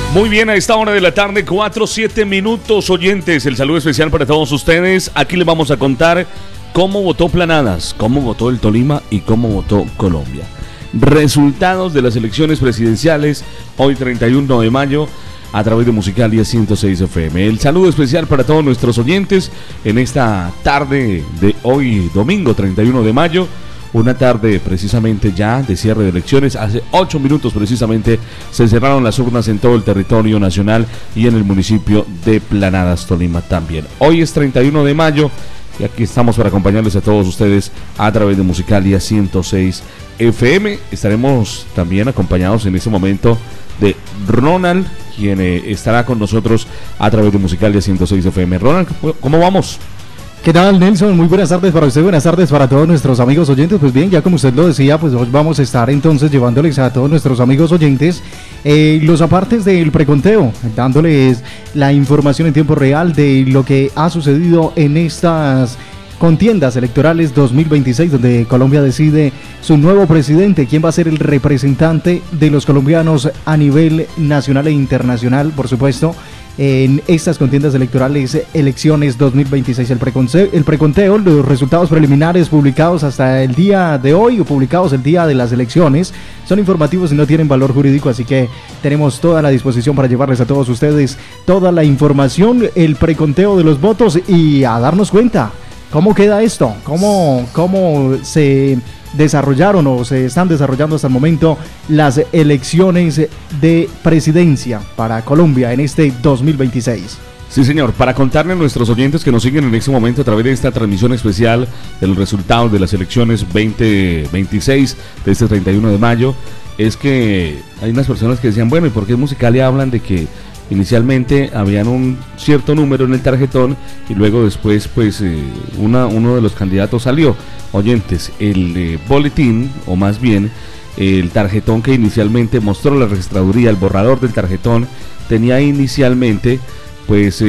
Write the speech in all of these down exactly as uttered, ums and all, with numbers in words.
Muy bien, a esta hora de la tarde, cuatro, siete minutos, oyentes. El saludo especial para todos ustedes. Aquí les vamos a contar cómo votó Planadas, cómo votó el Tolima y cómo votó Colombia. Resultados de las elecciones presidenciales, hoy treinta y uno de mayo, a través de Musicalia ciento seis F M. El saludo especial para todos nuestros oyentes en esta tarde de hoy, domingo treinta y uno de mayo. Una tarde precisamente ya de cierre de elecciones. Hace ocho minutos precisamente se cerraron las urnas en todo el territorio nacional y en el municipio de Planadas, Tolima también. Hoy es treinta y uno de mayo y aquí estamos para acompañarles a todos ustedes a través de Musicalia ciento seis F M. Estaremos también acompañados en este momento de Ronald, quien eh, estará con nosotros a través de Musicalia ciento seis F M. Ronald, ¿cómo vamos? ¿Qué tal, Nelson? Muy buenas tardes para usted, buenas tardes para todos nuestros amigos oyentes. Pues bien, ya como usted lo decía, pues hoy vamos a estar entonces llevándoles a todos nuestros amigos oyentes eh, los apartes del preconteo, dándoles la información en tiempo real de lo que ha sucedido en estas contiendas electorales dos mil veintiséis, donde Colombia decide su nuevo presidente, quién va a ser el representante de los colombianos a nivel nacional e internacional, por supuesto, en estas contiendas electorales, elecciones dos mil veintiséis. El preconteo, el preconteo, los resultados preliminares publicados hasta el día de hoy o publicados el día de las elecciones, son informativos y no tienen valor jurídico, así que tenemos toda la disposición para llevarles a todos ustedes toda la información, el preconteo de los votos y a darnos cuenta cómo queda esto, cómo, cómo se desarrollaron o se están desarrollando hasta el momento las elecciones de presidencia para Colombia en este dos mil veintiséis. Sí, señor, para contarle a nuestros oyentes que nos siguen en este momento a través de esta transmisión especial de los resultados de las elecciones veinte veintiséis de este treinta y uno de mayo, es que hay unas personas que decían, bueno, ¿y por qué en Musicalia hablan de que inicialmente habían un cierto número en el tarjetón y luego después pues eh, una, uno de los candidatos salió? Oyentes, el eh, boletín, o más bien el tarjetón que inicialmente mostró la registraduría, el borrador del tarjetón, tenía inicialmente pues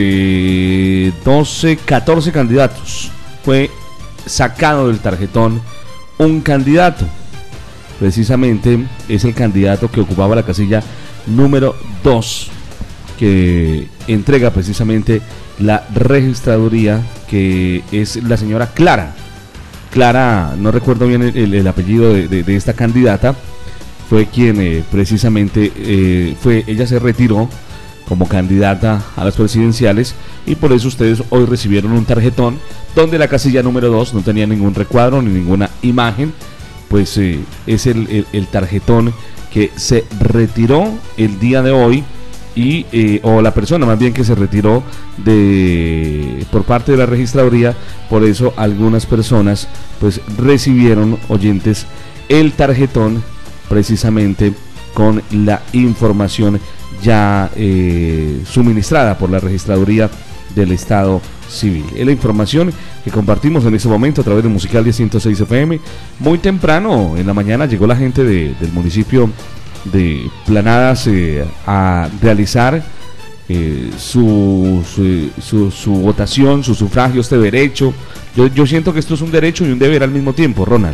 eh, doce, catorce candidatos. Fue sacado del tarjetón un candidato, precisamente es el candidato que ocupaba la casilla número dos, que entrega precisamente la registraduría, que es la señora Clara. Clara, no recuerdo bien el, el, el apellido de, de, de esta candidata, fue quien eh, precisamente, eh, fue ella se retiró como candidata a las presidenciales y por eso ustedes hoy recibieron un tarjetón donde la casilla número dos no tenía ningún recuadro ni ninguna imagen, pues eh, es el, el, el tarjetón que se retiró el día de hoy. Y eh, o la persona más bien que se retiró de por parte de la registraduría, por eso algunas personas pues recibieron, oyentes, el tarjetón precisamente con la información ya eh, suministrada por la registraduría del Estado Civil. Es la información que compartimos en este momento a través de Musicalia ciento seis F M. Muy temprano en la mañana llegó la gente de, del municipio de Planadas eh, a realizar eh, su, su, su, su votación, su sufragio, este derecho. Yo, yo siento que esto es un derecho y un deber al mismo tiempo, Ronald.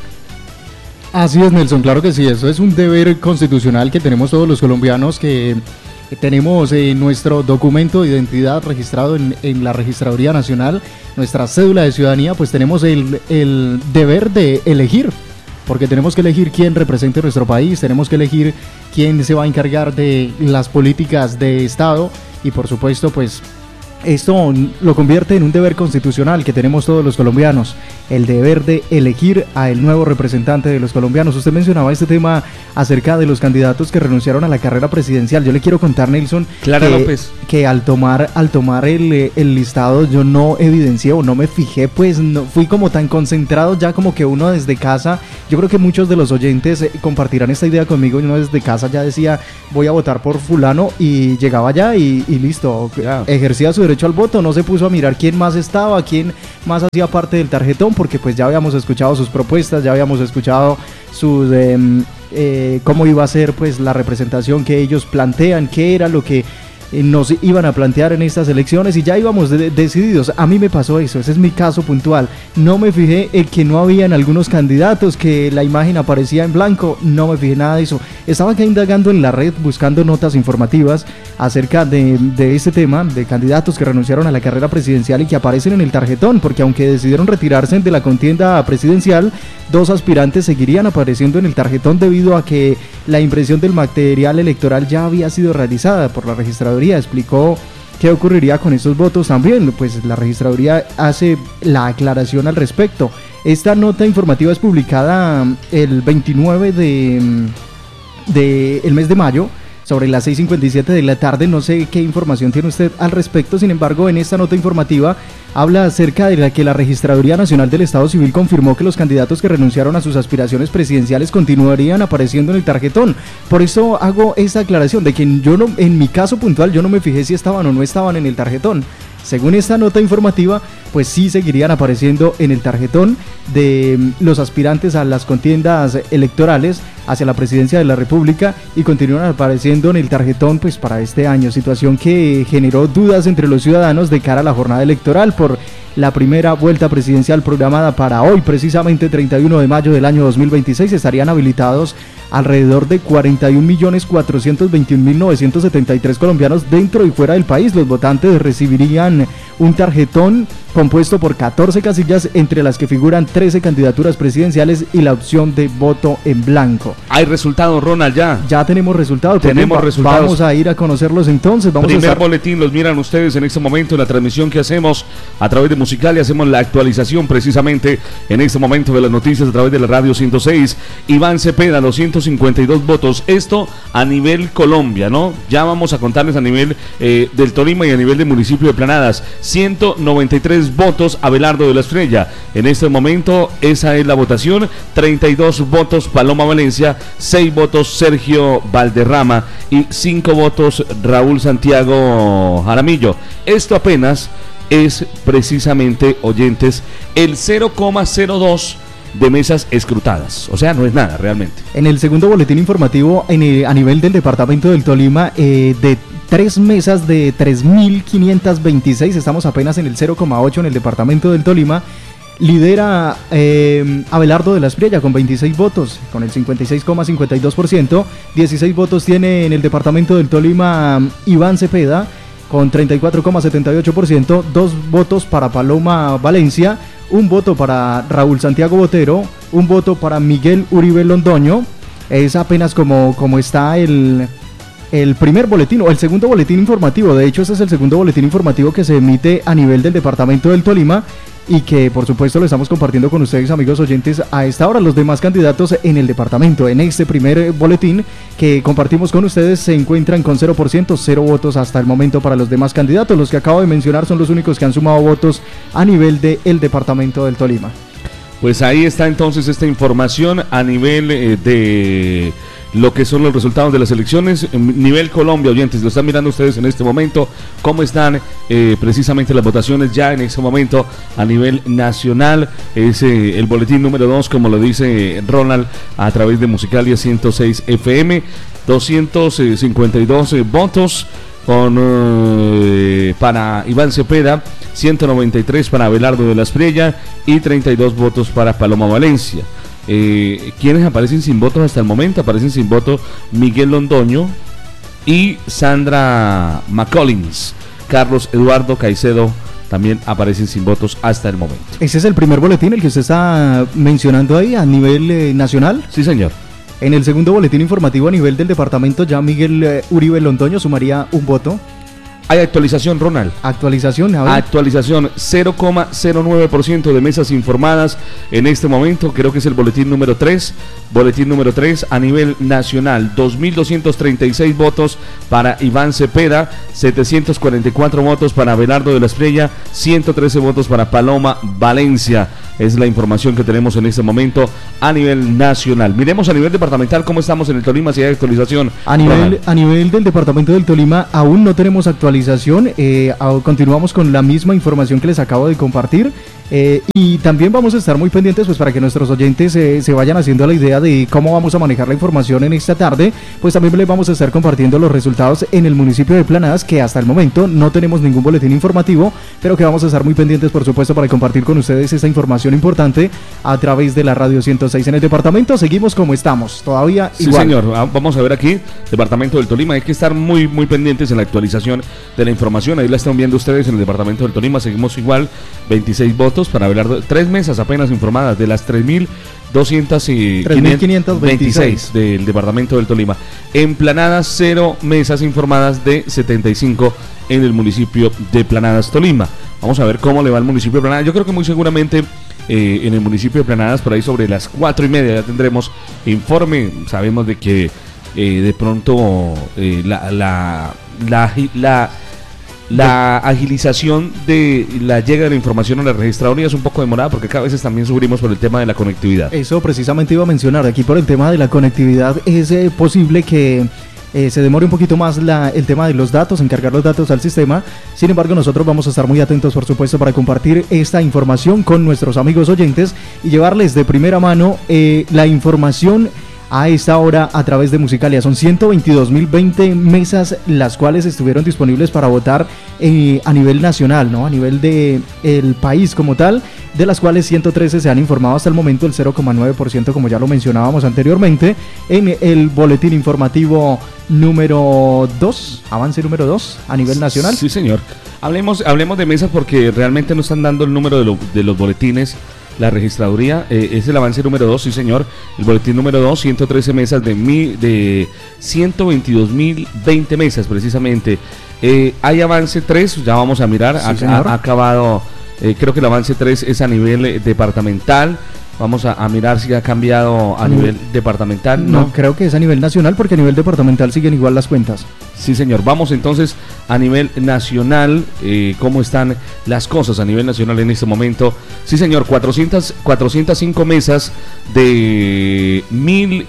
Así es, Nelson, claro que sí, eso es un deber constitucional que tenemos todos los colombianos, que tenemos eh, nuestro documento de identidad registrado en, en la Registraduría Nacional, nuestra cédula de ciudadanía, pues tenemos el, el deber de elegir, porque tenemos que elegir quién represente nuestro país, tenemos que elegir quién se va a encargar de las políticas de Estado y por supuesto pues esto lo convierte en un deber constitucional que tenemos todos los colombianos, el deber de elegir al nuevo representante de los colombianos. Usted mencionaba este tema acerca de los candidatos que renunciaron a la carrera presidencial. Yo le quiero contar, Nelson, Clara que, López. que al tomar al tomar el, el listado yo no evidencié o no me fijé, pues no fui como tan concentrado ya como que uno desde casa, yo creo que muchos de los oyentes compartirán esta idea conmigo, uno desde casa ya decía voy a votar por fulano y llegaba ya y, y listo, yeah. Ejercía su derecho al voto, no se puso a mirar quién más estaba, quién más hacía parte del tarjetón, porque pues ya habíamos escuchado sus propuestas, ya habíamos escuchado sus eh, eh, cómo iba a ser pues la representación que ellos plantean, qué era lo que eh, nos iban a plantear en estas elecciones y ya íbamos de- decididos. A mí me pasó eso, ese es mi caso puntual. No me fijé en que no habían algunos candidatos, que la imagen aparecía en blanco, no me fijé nada de eso. Estaba acá indagando en la red, buscando notas informativas acerca de, de este tema, de candidatos que renunciaron a la carrera presidencial y que aparecen en el tarjetón, porque aunque decidieron retirarse de la contienda presidencial, dos aspirantes seguirían apareciendo en el tarjetón debido a que la impresión del material electoral ya había sido realizada por la registraduría. Explicó qué ocurriría con estos votos también, pues la registraduría hace la aclaración al respecto. Esta nota informativa es publicada el veintinueve de, de el mes de mayo, sobre las seis cincuenta y siete de la tarde. No sé qué información tiene usted al respecto. Sin embargo, en esta nota informativa habla acerca de la que la Registraduría Nacional del Estado Civil confirmó que los candidatos que renunciaron a sus aspiraciones presidenciales continuarían apareciendo en el tarjetón. Por eso hago esta aclaración de que yo no, en mi caso puntual, yo no me fijé si estaban o no estaban en el tarjetón. Según esta nota informativa, pues sí seguirían apareciendo en el tarjetón de los aspirantes a las contiendas electorales hacia la presidencia de la República y continúan apareciendo en el tarjetón pues para este año, situación que generó dudas entre los ciudadanos de cara a la jornada electoral por la primera vuelta presidencial programada para hoy, precisamente treinta y uno de mayo del año dos mil veintiséis. Estarían habilitados alrededor de cuarenta y un millones cuatrocientos veintiún mil novecientos setenta y tres colombianos dentro y fuera del país. Los votantes recibirían un tarjetón compuesto por catorce casillas, entre las que figuran trece candidaturas presidenciales y la opción de voto en blanco. Hay resultados, Ronald, ya. Ya tenemos resultados. Tenemos Va- resultados. Vamos a ir a conocerlos entonces. Vamos Primer a estar... boletín los miran ustedes en este momento en la transmisión que hacemos a través de Musical y hacemos la actualización precisamente en este momento de las noticias a través de la radio ciento seis. Iván Cepeda, doscientos cincuenta y dos votos. Esto a nivel Colombia, ¿no? Ya vamos a contarles a nivel eh, del Tolima y a nivel del municipio de Planadas. ciento noventa y tres votos Abelardo de la Estrella. En este momento esa es la votación. treinta y dos votos Paloma Valencia, seis votos Sergio Valderrama y cinco votos Raúl Santiago Jaramillo. Esto apenas es precisamente, oyentes, el cero coma cero dos de mesas escrutadas, o sea, no es nada realmente. En el segundo boletín informativo en el- a nivel del departamento del Tolima, eh, de tres mesas de tres mil quinientos veintiséis, estamos apenas en el cero coma ocho en el departamento del Tolima. Lidera eh, Abelardo de la Espriella con veintiséis votos, con el cincuenta y seis coma cincuenta y dos por ciento. dieciséis votos tiene en el departamento del Tolima Iván Cepeda con treinta y cuatro coma setenta y ocho por ciento. Dos votos para Paloma Valencia, un voto para Raúl Santiago Botero, un voto para Miguel Uribe Londoño. Es apenas como, como está el, el primer boletín o el segundo boletín informativo. De hecho, este es el segundo boletín informativo que se emite a nivel del departamento del Tolima y que por supuesto lo estamos compartiendo con ustedes, amigos oyentes, a esta hora. Los demás candidatos en el departamento, en este primer eh, boletín que compartimos con ustedes, se encuentran con cero por ciento, cero votos hasta el momento para los demás candidatos. Los que acabo de mencionar son los únicos que han sumado votos a nivel del departamento del Tolima. Pues ahí está entonces esta información a nivel eh, de lo que son los resultados de las elecciones. En nivel Colombia, oyentes, lo están mirando ustedes en este momento, cómo están eh, precisamente las votaciones ya en este momento a nivel nacional. Es eh, el boletín número dos, como lo dice Ronald, a través de Musicalia ciento seis F M, doscientos cincuenta y dos eh, votos con eh, para Iván Cepeda, ciento noventa y tres para Abelardo de la Espriella y treinta y dos votos para Paloma Valencia. Eh, ¿Quiénes aparecen sin votos hasta el momento? Aparecen sin voto Miguel Londoño y Sandra McCollins. Carlos Eduardo Caicedo también aparecen sin votos hasta el momento. Ese es el primer boletín, el que usted está mencionando ahí a nivel eh, nacional. Sí, señor. En el segundo boletín informativo a nivel del departamento, ya Miguel eh, Uribe Londoño sumaría un voto. Hay actualización, Ronald. Actualización, a ver. Actualización, cero coma cero nueve por ciento de mesas informadas en este momento. Creo que es el boletín número tres. Boletín número tres a nivel nacional. dos mil doscientos treinta y seis votos para Iván Cepeda, setecientos cuarenta y cuatro votos para Abelardo de la Espriella, ciento trece votos para Paloma Valencia. Es la información que tenemos en este momento a nivel nacional. Miremos a nivel departamental cómo estamos en el Tolima, si hay actualización. A nivel, a nivel del departamento del Tolima aún no tenemos actualización, eh, a- continuamos con la misma información que les acabo de compartir. Eh, y también vamos a estar muy pendientes pues para que nuestros oyentes eh, se vayan haciendo la idea de cómo vamos a manejar la información en esta tarde. Pues también les vamos a estar compartiendo los resultados en el municipio de Planadas, que hasta el momento no tenemos ningún boletín informativo, pero que vamos a estar muy pendientes, por supuesto, para compartir con ustedes esta información importante a través de la Radio ciento seis. En el departamento seguimos como estamos, todavía sí, igual. Sí, señor. Vamos a ver aquí, departamento del Tolima. Hay que estar muy, muy pendientes en la actualización de la información. Ahí la están viendo ustedes en el departamento del Tolima. Seguimos igual, veintiséis votos para hablar de tres mesas apenas informadas de las tres mil doscientos veintiséis del departamento del Tolima. En Planadas, cero mesas informadas de setenta y cinco en el municipio de Planadas, Tolima. Vamos a ver cómo le va al municipio de Planadas. Yo creo que muy seguramente eh, en el municipio de Planadas, por ahí sobre las cuatro y media ya tendremos informe. Sabemos de que eh, de pronto eh, la, la, la, la La agilización de la llegada de la información a la registraduría es un poco demorada porque cada vez también sufrimos por el tema de la conectividad. Eso precisamente iba a mencionar. Aquí por el tema de la conectividad es eh, posible que eh, se demore un poquito más la, el tema de los datos, encargar los datos al sistema. Sin embargo, nosotros vamos a estar muy atentos, por supuesto, para compartir esta información con nuestros amigos oyentes y llevarles de primera mano eh, la información a esta hora a través de Musicalia. Son ciento veintidós mil veinte mesas las cuales estuvieron disponibles para votar eh, a nivel nacional, ¿no? A nivel de el país como tal, de las cuales ciento trece se han informado hasta el momento, el cero coma nueve por ciento, como ya lo mencionábamos anteriormente, en el boletín informativo número dos, avance número dos a nivel nacional. Sí, señor. Hablemos, hablemos de mesas porque realmente no están dando el número de, lo, de los boletines. La registraduría eh, es el avance número dos, sí señor. El boletín número dos, ciento trece mesas de, mi, de ciento veintidós mil veinte mesas precisamente. Eh, hay avance tres, ya vamos a mirar. Sí, ha, ha acabado, eh, creo que el avance tres es a nivel eh, departamental. Vamos a, a mirar si ha cambiado a, a nivel, nivel departamental. No, no, creo que es a nivel nacional porque a nivel departamental siguen igual las cuentas. Sí, señor. Vamos entonces a nivel nacional. Eh, ¿Cómo están las cosas a nivel nacional en este momento? Sí, señor. cuatrocientas, cuatrocientas cinco mesas de mil...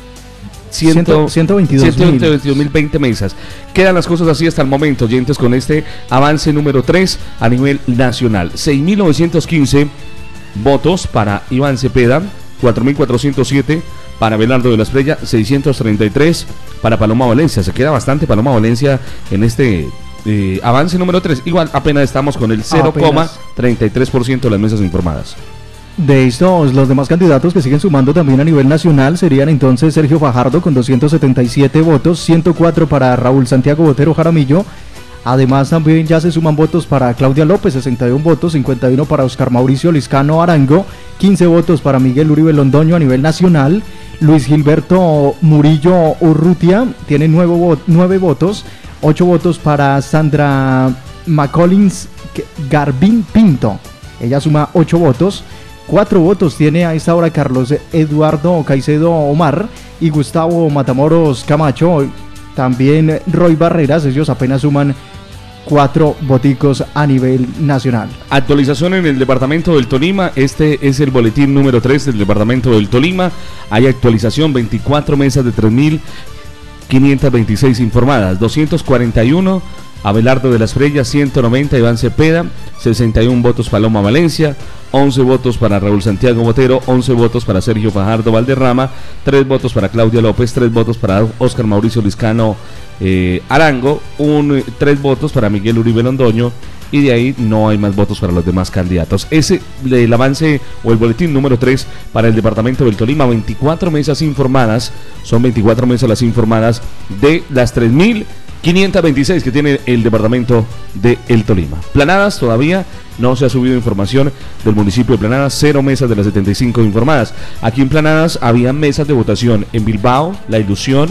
ciento veintidós mil veinte mesas. Quedan las cosas así hasta el momento, oyentes, con este avance número tres a nivel nacional. seis mil novecientos quince votos para Iván Cepeda, cuatro mil cuatrocientos siete para Abelardo de la Espriella, seiscientos treinta y tres para Paloma Valencia. Se queda bastante Paloma Valencia en este eh, avance número tres. Igual apenas estamos con el cero coma treinta y tres por ciento de las mesas informadas. De estos, los demás candidatos que siguen sumando también a nivel nacional serían entonces Sergio Fajardo con doscientos setenta y siete votos, ciento cuatro para Raúl Santiago Botero Jaramillo. Además también ya se suman votos para Claudia López, sesenta y uno votos, cincuenta y uno para Oscar Mauricio Liscano Arango, quince votos para Miguel Uribe Londoño a nivel nacional. Luis Gilberto Murillo Urrutia tiene nueve votos, ocho votos para Sandra McCollins Garbín Pinto, ella suma ocho votos. Cuatro votos tiene a esta hora Carlos Eduardo Caicedo Omar y Gustavo Matamoros Camacho. También Roy Barreras, ellos apenas suman cuatro voticos a nivel nacional. Actualización en el departamento del Tolima. Este es el boletín número tres del departamento del Tolima. Hay actualización, veinticuatro mesas de tres mil quinientas veintiséis informadas, doscientos cuarenta y uno Abelardo de la Espriella, ciento noventa Iván Cepeda, sesenta y uno votos Paloma Valencia, once votos para Raúl Santiago Botero, once votos para Sergio Fajardo Valderrama, tres votos para Claudia López, tres votos para Oscar Mauricio Liscano eh, Arango, un, tres votos para Miguel Uribe Londoño, y de ahí no hay más votos para los demás candidatos. Ese el avance o el boletín número tres para el departamento del Tolima. Veinticuatro mesas informadas, son veinticuatro mesas las informadas de las tres mil quinientas veintiséis que tiene el departamento de El Tolima. Planadas, todavía no se ha subido información del municipio de Planadas, cero mesas de las setenta y cinco informadas. Aquí en Planadas había mesas de votación en Bilbao, La Ilusión,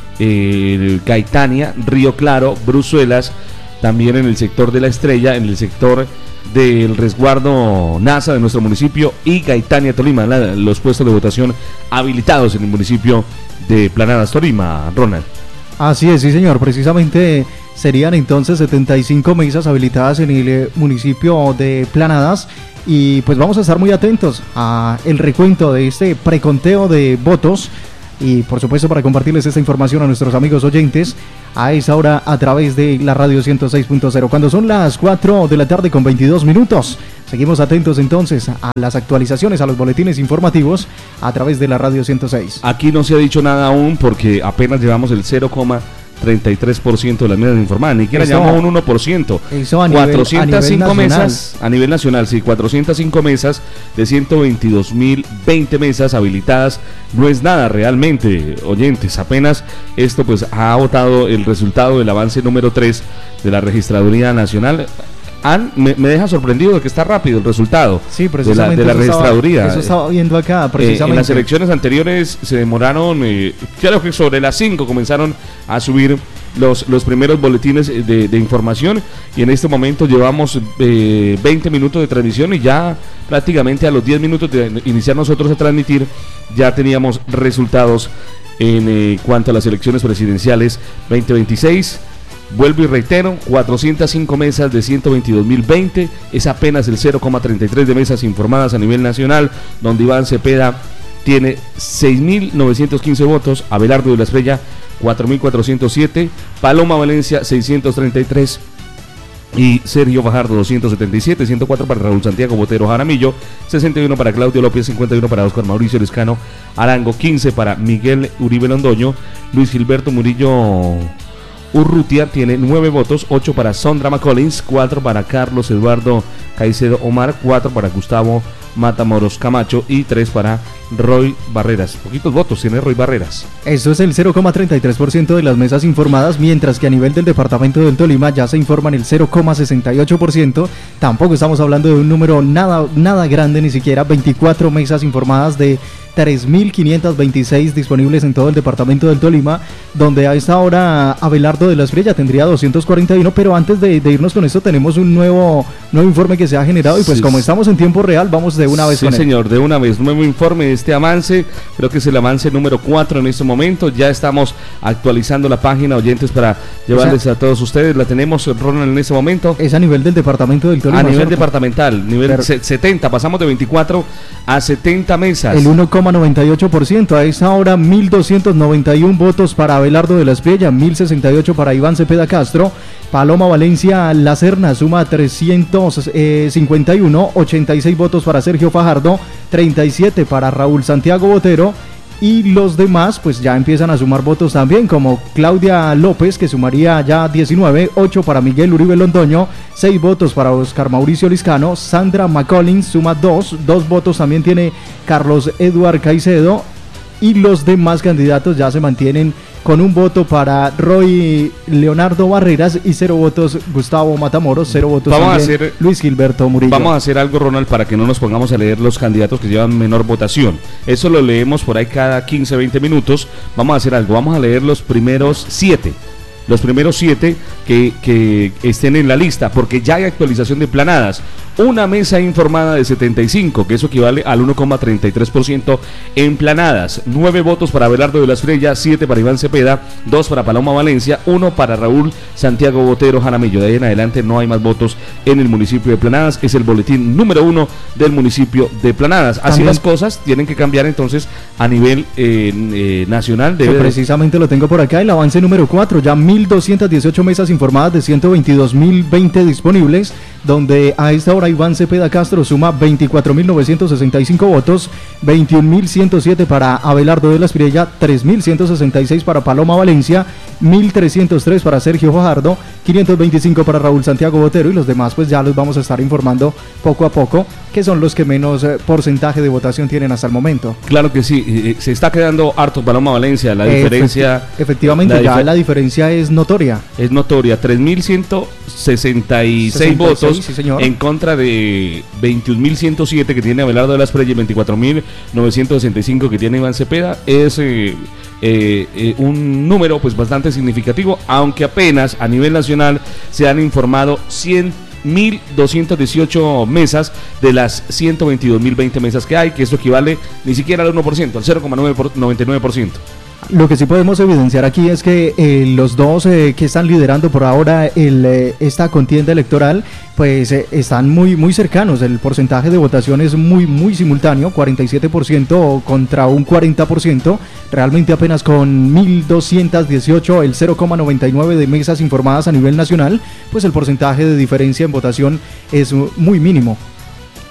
eh, Gaitania, Río Claro, Bruselas, también en el sector de La Estrella, en el sector del resguardo NASA de nuestro municipio y Gaitania, Tolima, la, los puestos de votación habilitados en el municipio de Planadas, Tolima, Ronald. Así es, sí señor, precisamente serían entonces setenta y cinco mesas habilitadas en el municipio de Planadas y pues vamos a estar muy atentos a el recuento de este preconteo de votos y por supuesto para compartirles esta información a nuestros amigos oyentes a esa hora a través de la radio ciento seis punto cero. Cuando son las cuatro de la tarde con veintidós minutos, Seguimos atentos entonces a las actualizaciones, a los boletines informativos a través de la Radio ciento seis. Aquí no se ha dicho nada aún porque apenas llevamos el cero coma treinta y tres por ciento de las mesas informadas, ni siquiera llegamos a un uno por ciento. Eso a nivel, cuatrocientas cinco a nivel mesas a nivel nacional, sí, cuatrocientas cinco mesas de ciento veintidós mil veinte mesas habilitadas. No es nada realmente, oyentes, apenas esto pues ha votado el resultado del avance número tres de la Registraduría Nacional. Han, me, me deja sorprendido de que está rápido el resultado sí, de la, de la eso registraduría. Estaba, eso estaba viendo acá, precisamente. Eh, en las elecciones anteriores se demoraron, eh, creo que sobre las cinco comenzaron a subir los, los primeros boletines de, de información, y en este momento llevamos eh, veinte minutos de transmisión y ya prácticamente a los diez minutos de iniciar nosotros a transmitir ya teníamos resultados en eh, cuanto a las elecciones presidenciales veinte veintiséis. Vuelvo y reitero, cuatrocientas cinco mesas de ciento veintidós mil veinte, es apenas el cero coma treinta y tres de mesas informadas a nivel nacional, donde Iván Cepeda tiene seis mil novecientos quince votos, Abelardo de la Estrella cuatro mil cuatrocientos siete, Paloma Valencia seiscientos treinta y tres y Sergio Fajardo doscientos setenta y siete, ciento cuatro para Raúl Santiago Botero Jaramillo, sesenta y uno para Claudio López, cincuenta y uno para Oscar Mauricio Liscano Arango, quince para Miguel Uribe Londoño, Luis Gilberto Murillo Urrutia tiene nueve votos, ocho para Sondra McCollins, cuatro para Carlos Eduardo Caicedo Omar, cuatro para Gustavo Matamoros Camacho y tres para Roy Barreras. Poquitos votos tiene Roy Barreras. Eso es el cero coma treinta y tres por ciento de las mesas informadas, mientras que a nivel del departamento del Tolima ya se informan el cero coma sesenta y ocho por ciento. Tampoco estamos hablando de un número nada, nada grande, ni siquiera veinticuatro mesas informadas de tres mil quinientos veintiséis disponibles en todo el departamento del Tolima, donde a esta hora Abelardo de la Estrella tendría doscientos cuarenta y uno, pero antes de, de irnos con esto tenemos un nuevo, nuevo informe que se ha generado y pues sí, como estamos en tiempo real vamos de una vez sí, con él. Sí señor, de una vez, nuevo informe de este avance, creo que es el avance número cuatro en este momento, ya estamos actualizando la página, oyentes, para llevarles o sea, a todos ustedes, la tenemos, Ronald, en este momento. Es a nivel del departamento del Tolima. A nivel departamental, nivel pero, setenta, pasamos de veinticuatro a setenta mesas. El uno coma noventa y ocho por ciento, a esta hora mil doscientos noventa y uno votos para Abelardo de la Espriella, mil sesenta y ocho para Iván Cepeda Castro, Paloma Valencia La Serna suma trescientos cincuenta y uno, ochenta y seis votos para Sergio Fajardo, treinta y siete para Raúl Santiago Botero, y los demás pues ya empiezan a sumar votos también, como Claudia López, que sumaría ya diecinueve, ocho para Miguel Uribe Londoño, seis votos para Oscar Mauricio Liscano, Sandra McCollins suma dos, dos votos también tiene Carlos Eduard Caicedo, y los demás candidatos ya se mantienen con un voto para Roy Leonardo Barreras y cero votos Gustavo Matamoros, cero votos vamos también a hacer, Luis Gilberto Murillo. Vamos a hacer algo, Ronald, para que no nos pongamos a leer los candidatos que llevan menor votación. Eso lo leemos por ahí cada quince, veinte minutos. Vamos a hacer algo, vamos a leer los primeros siete. Los primeros siete que, que estén en la lista, porque ya hay actualización de planadas. Una mesa informada de setenta y cinco, que eso equivale al uno coma treinta y tres por ciento en planadas. nueve votos para Abelardo de la Estrella, siete para Iván Cepeda, dos para Paloma Valencia, uno para Raúl Santiago Botero Jaramillo. De ahí en adelante no hay más votos en el municipio de Planadas. Es el boletín número uno del municipio de Planadas. Así También, las cosas tienen que cambiar entonces a nivel eh, eh, nacional. Debe precisamente lo tengo por acá, el avance número cuatro, ya mil doscientas dieciocho mesas informadas de ciento veintidós mil veinte disponibles, donde a esta hora Iván Cepeda Castro suma veinticuatro mil novecientos sesenta y cinco votos, veintiún mil ciento siete para Abelardo de la Espriella, tres mil ciento sesenta y seis para Paloma Valencia, mil trescientos tres para Sergio Fajardo, quinientos veinticinco para Raúl Santiago Botero, y los demás pues ya los vamos a estar informando poco a poco, que son los que menos eh, porcentaje de votación tienen hasta el momento. Claro que sí, eh, se está quedando harto Paloma Valencia, la diferencia... Efecti- efectivamente, la ya difer- la diferencia es notoria. Es notoria, tres mil ciento sesenta y seis votos sí, en contra de veintiún mil ciento siete que tiene Abelardo de la Espriella y veinticuatro mil novecientos sesenta y cinco que tiene Iván Cepeda. Es eh, eh, eh, un número pues bastante significativo, aunque apenas a nivel nacional se han informado cien mil doscientas dieciocho mesas de las ciento veintidós mil veinte mesas que hay, que esto equivale ni siquiera al uno por ciento, al cero coma noventa y nueve por ciento. Lo que sí podemos evidenciar aquí es que eh, los dos eh, que están liderando por ahora el, eh, esta contienda electoral, pues eh, están muy muy cercanos. El porcentaje de votación es muy muy simultáneo, cuarenta y siete por ciento contra un cuarenta por ciento. Realmente apenas con mil doscientas dieciocho, el cero coma noventa y nueve de mesas informadas a nivel nacional, pues el porcentaje de diferencia en votación es muy mínimo.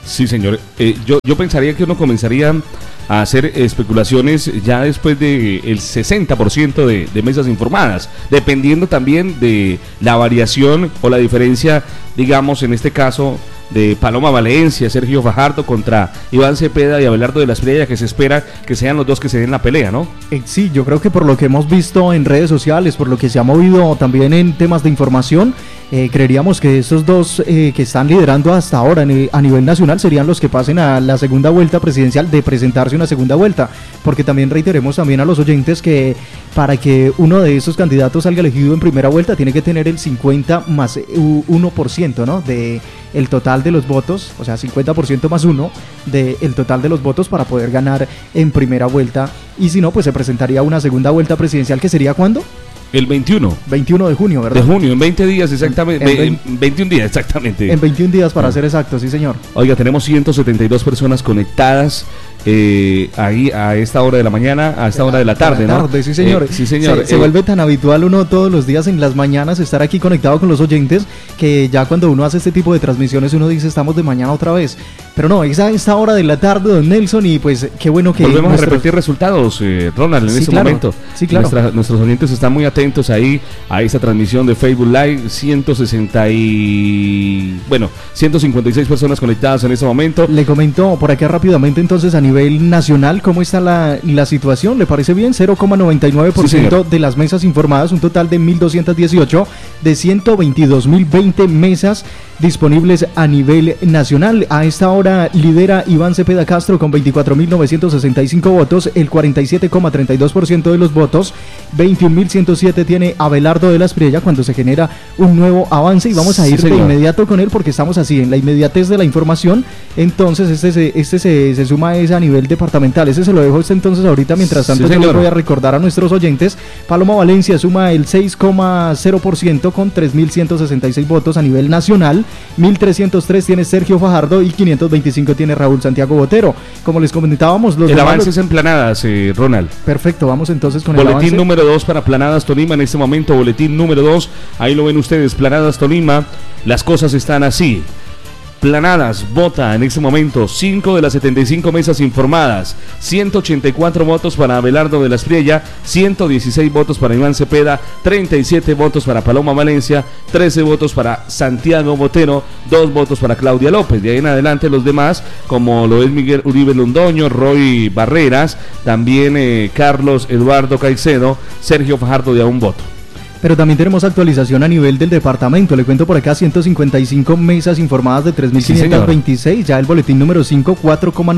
Sí, señor. Eh, yo, yo pensaría que uno comenzaría a hacer especulaciones ya después del sesenta por ciento de, de mesas informadas, dependiendo también de la variación o la diferencia, digamos, en este caso, de Paloma Valencia, Sergio Fajardo contra Iván Cepeda y Abelardo de la Espriella, que se espera que sean los dos que se den la pelea, ¿no? Eh, sí, yo creo que por lo que hemos visto en redes sociales, por lo que se ha movido también en temas de información, eh, creeríamos que esos dos eh, que están liderando hasta ahora en, a nivel nacional serían los que pasen a la segunda vuelta presidencial, de presentarse una segunda vuelta, porque también reiteremos también a los oyentes que para que uno de esos candidatos salga elegido en primera vuelta tiene que tener el cincuenta más uno por ciento, ¿no? De el total de los votos, o sea, cincuenta por ciento más uno del total de los votos para poder ganar en primera vuelta, y si no, pues se presentaría una segunda vuelta presidencial, que sería ¿cuándo? El veintiuno. veintiuno de junio, ¿verdad? De junio, en veinte días exactamente. En, en, en veintiún días exactamente. En veintiún días para ah. ser exacto, sí señor. Oiga, tenemos ciento setenta y dos personas conectadas eh, ahí a esta hora de la mañana, a esta hora de la tarde, la ¿no? tarde, sí señor. Eh, sí señor. Se, eh, se vuelve tan habitual uno todos los días en las mañanas estar aquí conectado con los oyentes, que ya cuando uno hace este tipo de transmisiones uno dice estamos de mañana otra vez. Pero no, es a esta hora de la tarde, don Nelson, y pues qué bueno que... Volvemos nuestros... a repetir resultados, eh, Ronald, en sí, este claro. momento. Sí, claro. Nuestra, nuestros oyentes están muy atentos ahí a esta transmisión de Facebook Live, ciento sesenta y... bueno, ciento cincuenta y seis personas conectadas en este momento. Le comento por acá rápidamente entonces a nivel nacional cómo está la, la situación, ¿le parece bien? cero coma noventa y nueve por ciento sí, de las mesas informadas, un total de mil doscientos dieciocho de ciento veintidós mil veinte mesas disponibles a nivel nacional. A esta hora lidera Iván Cepeda Castro con veinticuatro mil novecientos sesenta y cinco votos, el cuarenta y siete coma treinta y dos por ciento de los votos. veintiún mil ciento siete tiene Abelardo de la Espriella, cuando se genera un nuevo avance, y vamos a ir sí, de inmediato con él porque estamos así en la inmediatez de la información. Entonces este se, este se, se suma a ese a nivel departamental, ese se lo dejo este entonces ahorita. Mientras tanto sí, yo les voy a recordar a nuestros oyentes: Paloma Valencia suma el seis coma cero por ciento con tres mil ciento sesenta y seis votos a nivel nacional, mil trescientos tres tiene Sergio Fajardo y quinientos veinticinco tiene Raúl Santiago Botero. Como les comentábamos, los el avance es en Planadas, eh, Ronald. Perfecto, vamos entonces con boletín el avance. Número dos para Planadas Tolima en este momento, boletín número dos, ahí lo ven ustedes, Planadas Tolima, las cosas están así. Planadas vota en este momento cinco de las setenta y cinco mesas informadas, ciento ochenta y cuatro votos para Abelardo de la Espriella, ciento dieciséis votos para Iván Cepeda, treinta y siete votos para Paloma Valencia, trece votos para Santiago Botero, dos votos para Claudia López. De ahí en adelante los demás, como lo es Miguel Uribe Londoño, Roy Barreras, también eh, Carlos Eduardo Caicedo, Sergio Fajardo de a un voto. Pero también tenemos actualización a nivel del departamento. Le cuento por acá ciento cincuenta y cinco mesas informadas de tres mil quinientos veintiséis. Sí, ya el boletín número cinco, cuatro coma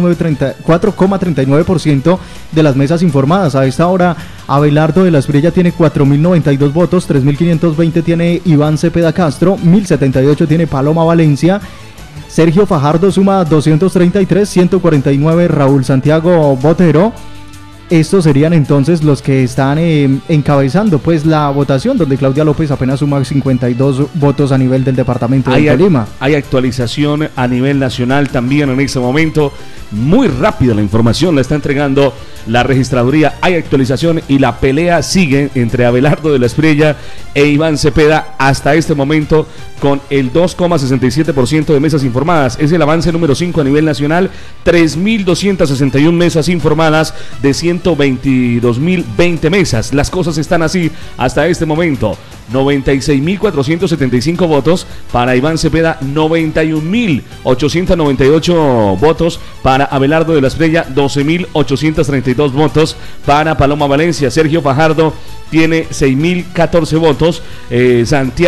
treinta y nueve por ciento de las mesas informadas. A esta hora, Abelardo de la Espriella tiene cuatro mil noventa y dos votos, tres mil quinientos veinte tiene Iván Cepeda Castro, mil setenta y ocho tiene Paloma Valencia. Sergio Fajardo suma doscientos treinta y tres, ciento cuarenta y nueve Raúl Santiago Botero. Estos serían entonces los que están eh, encabezando pues la votación, donde Claudia López apenas suma cincuenta y dos votos a nivel del departamento de Tolima. Hay actualización a nivel nacional también en este momento. Muy rápida la información la está entregando la registraduría. Hay actualización y la pelea sigue entre Abelardo de la Espriella e Iván Cepeda hasta este momento, con el dos coma sesenta y siete por ciento de mesas informadas. Es el avance número cinco a nivel nacional, tres mil doscientas sesenta y una mesas informadas de ciento veintidós mil veinte mesas. Las cosas están así hasta este momento. noventa y seis mil cuatrocientos setenta y cinco votos para Iván Cepeda, noventa y un mil ochocientos noventa y ocho votos para Abelardo de la Espriella, doce mil ochocientos treinta y dos votos para Paloma Valencia. Sergio Fajardo tiene seis mil catorce votos, eh,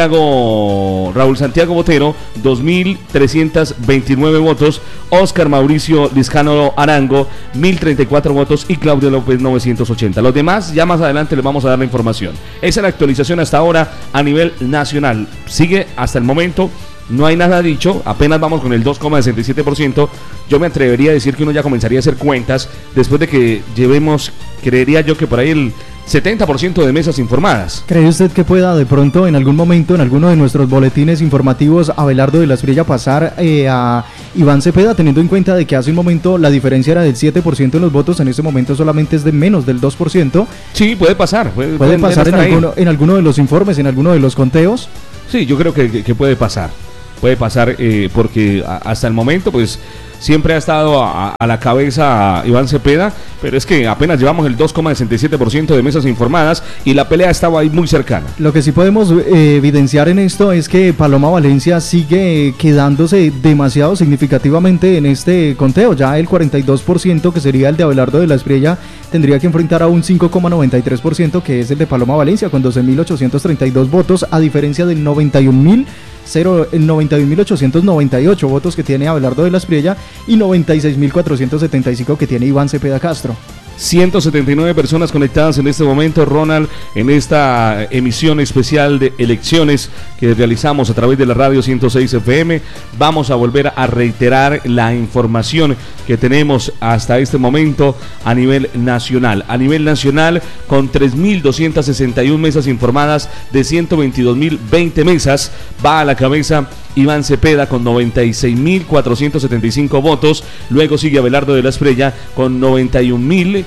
Santiago, Raúl Santiago Botero, dos mil trescientos veintinueve votos, Oscar Mauricio Liscano Arango, mil treinta y cuatro votos, y Claudia López, novecientos ochenta. Los demás, ya más adelante les vamos a dar la información. Esa es la actualización hasta ahora a nivel nacional. Sigue hasta el momento, no hay nada dicho, apenas vamos con el dos coma sesenta y siete por ciento. Yo me atrevería a decir que uno ya comenzaría a hacer cuentas después de que llevemos, creería yo que por ahí el setenta por ciento de mesas informadas. ¿Cree usted que pueda de pronto en algún momento en alguno de nuestros boletines informativos Abelardo de la Espriella pasar eh, a Iván Cepeda, teniendo en cuenta de que hace un momento la diferencia era del siete por ciento en los votos, en este momento solamente es de menos del dos por ciento? Sí, puede pasar. Puede, puede pasar en alguno, en alguno de los informes, en alguno de los conteos. Sí, yo creo que, que, que puede pasar. Puede pasar eh, porque a, hasta el momento pues siempre ha estado a, a la cabeza Iván Cepeda, pero es que apenas llevamos el dos coma sesenta y siete por ciento de mesas informadas y la pelea estaba ahí muy cercana. Lo que sí podemos eh, evidenciar en esto es que Paloma Valencia sigue quedándose demasiado significativamente en este conteo. Ya el cuarenta y dos por ciento, que sería el de Abelardo de la Espriella, tendría que enfrentar a un cinco coma noventa y tres por ciento, que es el de Paloma Valencia, con doce mil ochocientos treinta y dos votos, a diferencia del noventa y un mil ochocientos noventa y ocho votos que tiene Abelardo de la Espriella y noventa y seis mil cuatrocientos setenta y cinco que tiene Iván Cepeda Castro. ciento setenta y nueve personas conectadas en este momento, Ronald, en esta emisión especial de elecciones que realizamos a través de la radio ciento seis F M. Vamos a volver a reiterar la información que tenemos hasta este momento a nivel nacional. A nivel nacional, con tres mil doscientas sesenta y una mesas informadas de ciento veintidós mil veinte mesas, va a la cabeza Iván Cepeda con noventa y seis mil cuatrocientos setenta y cinco votos. Luego sigue Abelardo de la Espriella con noventa y un mil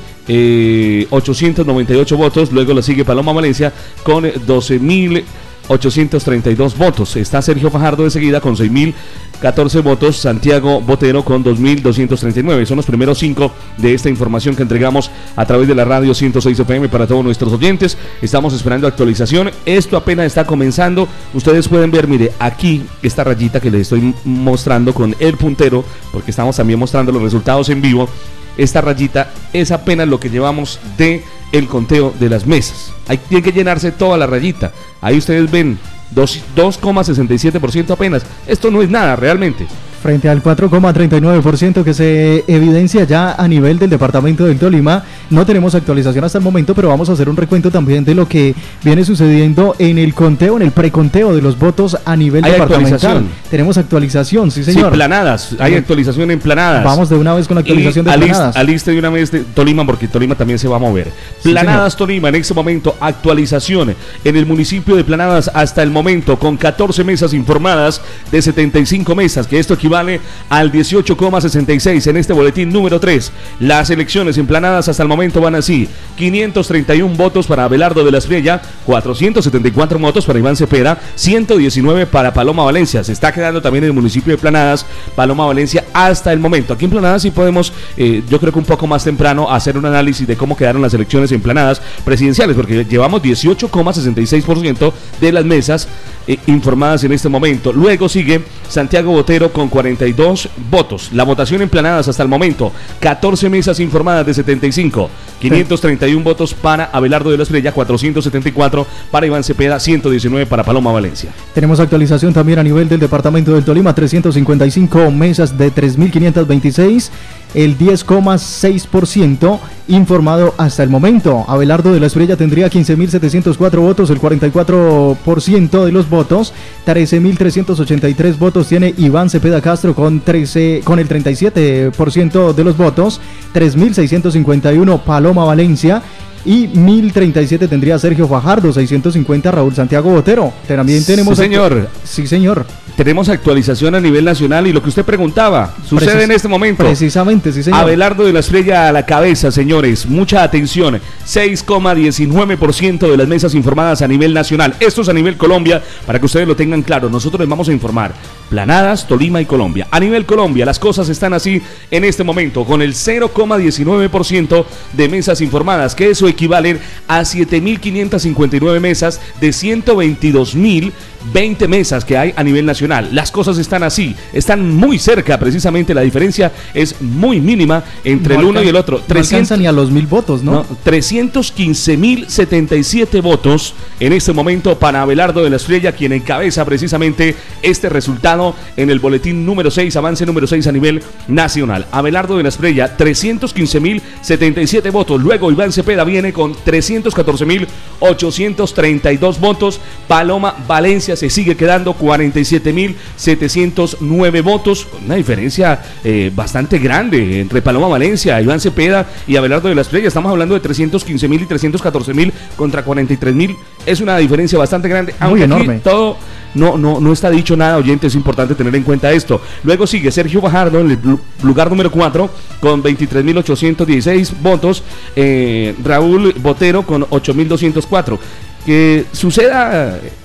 ochocientos noventa y ocho votos. Luego lo sigue Paloma Valencia con doce mil ochocientos treinta y dos votos. Está Sergio Fajardo de seguida con seis mil catorce votos. Santiago Botero con dos mil doscientos treinta y nueve. Son los primeros cinco de esta información que entregamos a través de la radio ciento seis F M para todos nuestros oyentes. Estamos esperando actualización. Esto apenas está comenzando. Ustedes pueden ver, mire, aquí esta rayita que les estoy mostrando con el puntero, porque estamos también mostrando los resultados en vivo. Esta rayita es apenas lo que llevamos de el conteo de las mesas. Ahí tiene que llenarse toda la rayita. Ahí ustedes ven dos coma sesenta y siete por ciento apenas. Esto no es nada realmente. Frente al cuatro coma treinta y nueve por ciento que se evidencia ya a nivel del departamento del Tolima. No tenemos actualización hasta el momento, pero vamos a hacer un recuento también de lo que viene sucediendo en el conteo, en el preconteo de los votos a nivel ¿Hay departamental. Actualización? Tenemos actualización, sí señor. Sí, planadas, hay actualización en planadas. Vamos de una vez con la actualización y de alist, planadas. Aliste de una vez de Tolima, porque Tolima también se va a mover. Sí, Planadas señor. Tolima, en este momento, actualización en el municipio de Planadas hasta el momento, con catorce mesas informadas de setenta y cinco mesas, que esto equivale al dieciocho coma sesenta y seis en este boletín número tres. Las elecciones en Planadas hasta el momento van así: quinientos treinta y uno votos para Abelardo de la Espriella, cuatrocientos setenta y cuatro votos para Iván Cepeda, ciento diecinueve para Paloma Valencia. Se está quedando también en el municipio de Planadas Paloma Valencia hasta el momento. Aquí en Planadas sí podemos, eh, yo creo que un poco más temprano, hacer un análisis de cómo quedaron las elecciones en Planadas presidenciales, porque llevamos dieciocho coma sesenta y seis por ciento de las mesas eh, informadas en este momento. Luego sigue Santiago Botero con cuarenta y dos votos. La votación en Planadas hasta el momento: catorce mesas informadas de setenta y cinco, quinientos treinta y uno votos para Abelardo de la Espriella, cuatrocientos setenta y cuatro para Iván Cepeda, ciento diecinueve para Paloma Valencia. Tenemos actualización también a nivel del departamento del Tolima: trescientos cincuenta y cinco mesas de tres mil quinientos veintiséis, el diez coma seis por ciento informado hasta el momento. Abelardo de la Espriella tendría quince mil setecientos cuatro votos, el cuarenta y cuatro por ciento de los votos. trece mil trescientos ochenta y tres votos tiene Iván Cepeda Castro con trece, con el treinta y siete por ciento de los votos. tres mil seiscientos cincuenta y uno Paloma Valencia y mil treinta y siete tendría Sergio Fajardo, seiscientos cincuenta Raúl Santiago Botero. También tenemos Sí, señor. Sí, señor. Tenemos actualización a nivel nacional y lo que usted preguntaba sucede Precis- en este momento. Precisamente, sí, señor. Abelardo de la Espriella a la cabeza, señores. Mucha atención. seis coma diecinueve por ciento de las mesas informadas a nivel nacional. Esto es a nivel Colombia, para que ustedes lo tengan claro. Nosotros les vamos a informar Planadas, Tolima y Colombia. A nivel Colombia, las cosas están así en este momento, con el cero coma diecinueve por ciento de mesas informadas, que eso equivale a siete mil quinientos cincuenta y nueve mesas de ciento veintidós mil veinte mesas que hay a nivel nacional. Las cosas están así, están muy cerca, precisamente la diferencia es muy mínima entre No el uno alcan- y el otro. No alcanza ni a los mil votos, ¿no? No, trescientos quince mil setenta y siete votos en este momento para Abelardo de la Espriella, quien encabeza precisamente este resultado en el boletín número seis, avance número seis a nivel nacional. Abelardo de la Espriella, trescientos quince mil setenta y siete votos. Luego Iván Cepeda viene con trescientos catorce mil ochocientos treinta y dos votos. Paloma Valencia se sigue quedando cuarenta y siete mil setecientos nueve votos, con una diferencia eh, bastante grande entre Paloma Valencia, Iván Cepeda y Abelardo de la Espriella. Estamos hablando de trescientos quince mil y trescientos catorce mil contra cuarenta y tres mil. Es una diferencia bastante grande, aunque aquí enorme. todo no, no, no está dicho nada, oyente, es importante tener en cuenta esto. Luego sigue Sergio Fajardo en el lugar número cuatro con veintitrés mil ochocientos dieciséis votos, eh, Raúl Botero con ocho mil doscientos cuatro. Que suceda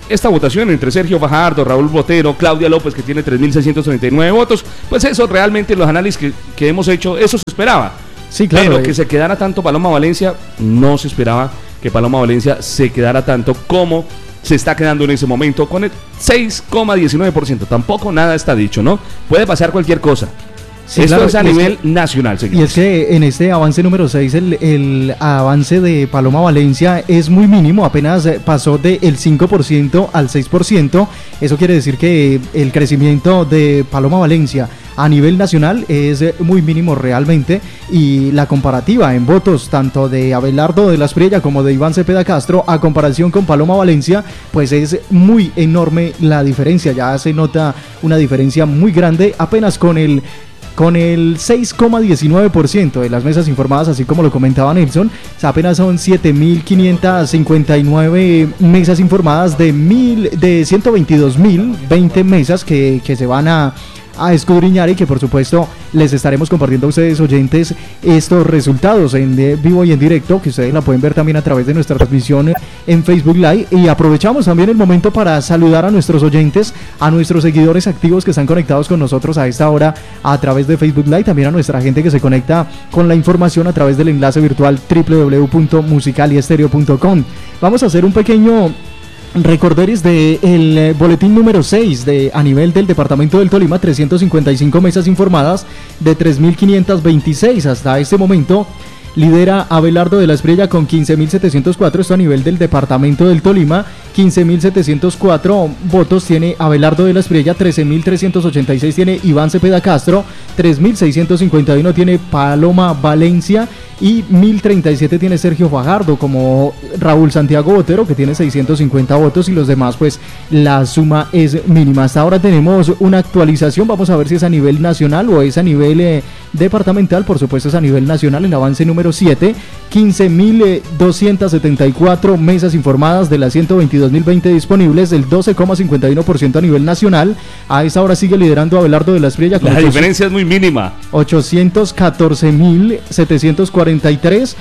esta votación entre Sergio Fajardo, Raúl Botero, Claudia López, que tiene tres mil seiscientos treinta y nueve votos, pues eso realmente los análisis que, que hemos hecho, eso se esperaba. Sí, claro. Pero que se quedara tanto Paloma Valencia, no se esperaba que Paloma Valencia se quedara tanto como se está quedando en ese momento con el seis coma diecinueve por ciento. Tampoco nada está dicho, ¿no? Puede pasar cualquier cosa. Sí, Esto claro, es a nivel es que, nacional, señores. Y es que en este avance número seis, el, el avance de Paloma Valencia es muy mínimo, apenas pasó del cinco por ciento al seis por ciento. Eso quiere decir que el crecimiento de Paloma Valencia a nivel nacional es muy mínimo realmente, y la comparativa en votos tanto de Abelardo de la Espriella como de Iván Cepeda Castro a comparación con Paloma Valencia, pues es muy enorme la diferencia. Ya se nota una diferencia muy grande apenas con el Con el seis coma diecinueve por ciento de las mesas informadas, así como lo comentaba Nelson, apenas son siete mil quinientas cincuenta y nueve mesas informadas de, mil, de ciento veintidós mil veinte mesas que, que se van a, a escudriñar, y que por supuesto les estaremos compartiendo a ustedes, oyentes, estos resultados en vivo y en directo, que ustedes la pueden ver también a través de nuestra transmisión en Facebook Live. Y aprovechamos también el momento para saludar a nuestros oyentes, a nuestros seguidores activos que están conectados con nosotros a esta hora a través de Facebook Live, también a nuestra gente que se conecta con la información a través del enlace virtual doble u doble u doble u punto musicaliestereo punto com. Vamos a hacer un pequeño recorderis del de boletín número seis de, a nivel del departamento del Tolima. Trescientas cincuenta y cinco mesas informadas de tres mil quinientas veintiséis hasta este momento. Lidera Abelardo de la Espriella con quince mil setecientos cuatro, esto a nivel del departamento del Tolima. Quince mil setecientos cuatro votos tiene Abelardo de la Espriella, trece mil trescientos ochenta y seis tiene Iván Cepeda Castro, tres mil seiscientos cincuenta y uno tiene Paloma Valencia y mil treinta y siete tiene Sergio Fajardo, como Raúl Santiago Botero, que tiene seiscientos cincuenta votos, y los demás pues la suma es mínima. Hasta ahora tenemos una actualización, vamos a ver si es a nivel nacional o es a nivel eh, departamental. Por supuesto es a nivel nacional, el avance número siete, quince mil doscientas setenta y cuatro mesas informadas de las ciento veintidós mil veinte disponibles, del doce coma cincuenta y uno por ciento a nivel nacional. A esta hora sigue liderando Abelardo de la Espriella con la ochocientos, diferencia es muy mínima, ochocientos catorce mil setecientos cuarenta y tres,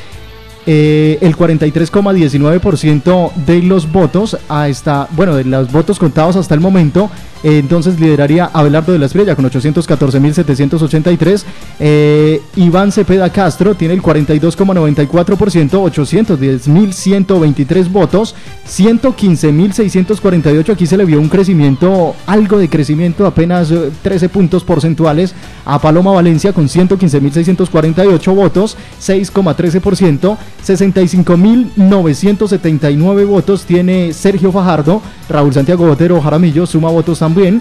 eh, el cuarenta y tres coma diecinueve por ciento de los votos a esta, bueno, de los votos contados hasta el momento. Eh, entonces lideraría Abelardo de la Espriella con ochocientos catorce mil setecientos ochenta y tres. eh, Iván Cepeda Castro tiene el cuarenta y dos coma noventa y cuatro por ciento, ochocientos diez mil ciento veintitrés votos, ciento quince mil seiscientos cuarenta y ocho. Aquí se le vio un crecimiento, algo de crecimiento, apenas eh, trece puntos porcentuales a Paloma Valencia con ciento quince mil seiscientos cuarenta y ocho votos, seis coma trece por ciento. Sesenta y cinco mil novecientos setenta y nueve votos tiene Sergio Fajardo. Raúl Santiago Botero Jaramillo suma votos también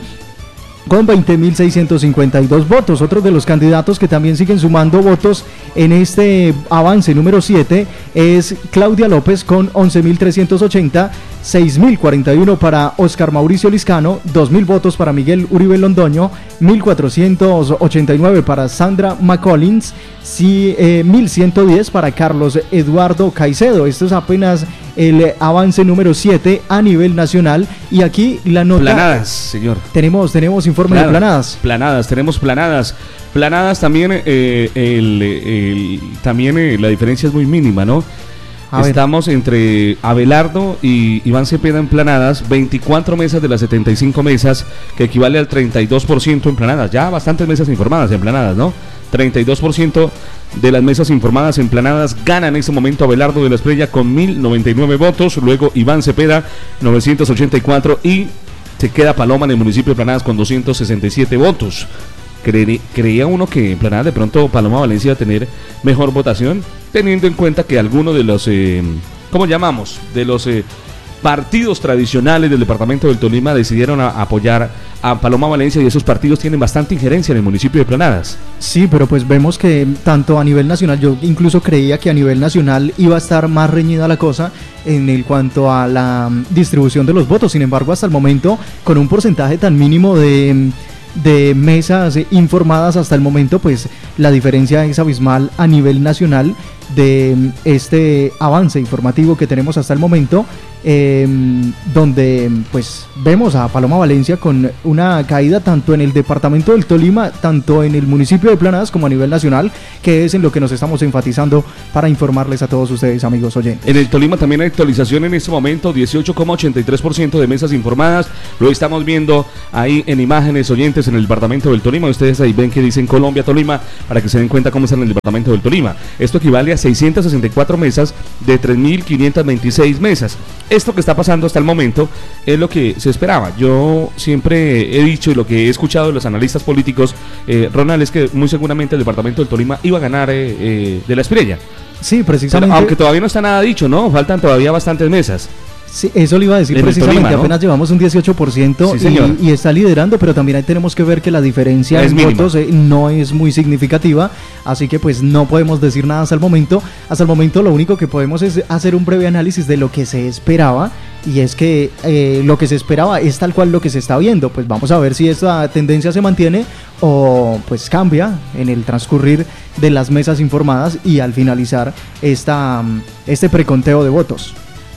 con veinte mil seiscientos cincuenta y dos votos. Otros de los candidatos que también siguen sumando votos en este avance número siete es Claudia López con once mil trescientos ochenta, seis mil cuarenta y uno para Oscar Mauricio Liscano, dos mil votos para Miguel Uribe Londoño, mil cuatrocientos ochenta y nueve para Sandra McCollins, sí, eh, mil ciento diez para Carlos Eduardo Caicedo. Esto es apenas el avance número siete a nivel nacional. Y aquí la nota... Planadas, señor. Tenemos, tenemos informe claro, de planadas. Planadas, tenemos planadas. Planadas también, eh, el, el, también eh, la diferencia es muy mínima, ¿no? A Estamos ver. entre Abelardo y Iván Cepeda en planadas, veinticuatro mesas de las setenta y cinco mesas, que equivale al treinta y dos por ciento en planadas. Ya bastantes mesas informadas en planadas, ¿no? treinta y dos por ciento de las mesas informadas en planadas gana en este momento Abelardo de la Espriella con mil noventa y nueve votos, luego Iván Cepeda novecientos ochenta y cuatro y se queda Paloma en el municipio de Planadas con doscientos sesenta y siete votos. Cre- creía uno que en Planadas de pronto Paloma Valencia iba a tener mejor votación, teniendo en cuenta que algunos de los, eh, ¿cómo llamamos? De los eh, partidos tradicionales del departamento del Tolima decidieron a, a apoyar a Paloma Valencia, y esos partidos tienen bastante injerencia en el municipio de Planadas. Sí, pero pues vemos que tanto a nivel nacional, yo incluso creía que a nivel nacional iba a estar más reñida la cosa en el cuanto a la distribución de los votos. Sin embargo, hasta el momento, con un porcentaje tan mínimo de... de mesas informadas hasta el momento, pues la diferencia es abismal a nivel nacional. de este avance informativo que tenemos hasta el momento, eh, donde pues vemos a Paloma Valencia con una caída tanto en el departamento del Tolima, tanto en el municipio de Planadas como a nivel nacional, que es en lo que nos estamos enfatizando para informarles a todos ustedes, amigos oyentes. En el Tolima también hay actualización en este momento, dieciocho coma ochenta y tres por ciento de mesas informadas, lo estamos viendo ahí en imágenes, oyentes, en el departamento del Tolima. Ustedes ahí ven que dicen Colombia, Tolima, para que se den cuenta cómo está en el departamento del Tolima. Esto equivale a seiscientas sesenta y cuatro mesas de tres mil quinientas veintiséis mesas. Esto que está pasando hasta el momento es lo que se esperaba. Yo siempre he dicho, y lo que he escuchado de los analistas políticos, eh, Ronald, es que muy seguramente el departamento del Tolima iba a ganar eh, eh, de la Espriella. Sí, precisamente. Pero, aunque todavía no está nada dicho, ¿no? Faltan todavía bastantes mesas. Sí, eso le iba a decir en precisamente, Tolima, ¿no? Apenas llevamos un dieciocho por ciento, sí, y, y está liderando, pero también ahí tenemos que ver que la diferencia es en mínima. votos eh, no es muy significativa, así que pues no podemos decir nada hasta el momento. Hasta el momento lo único que podemos es hacer un breve análisis de lo que se esperaba, y es que eh, lo que se esperaba es tal cual lo que se está viendo. Pues vamos a ver si esta tendencia se mantiene o pues cambia en el transcurrir de las mesas informadas y al finalizar esta, este preconteo de votos.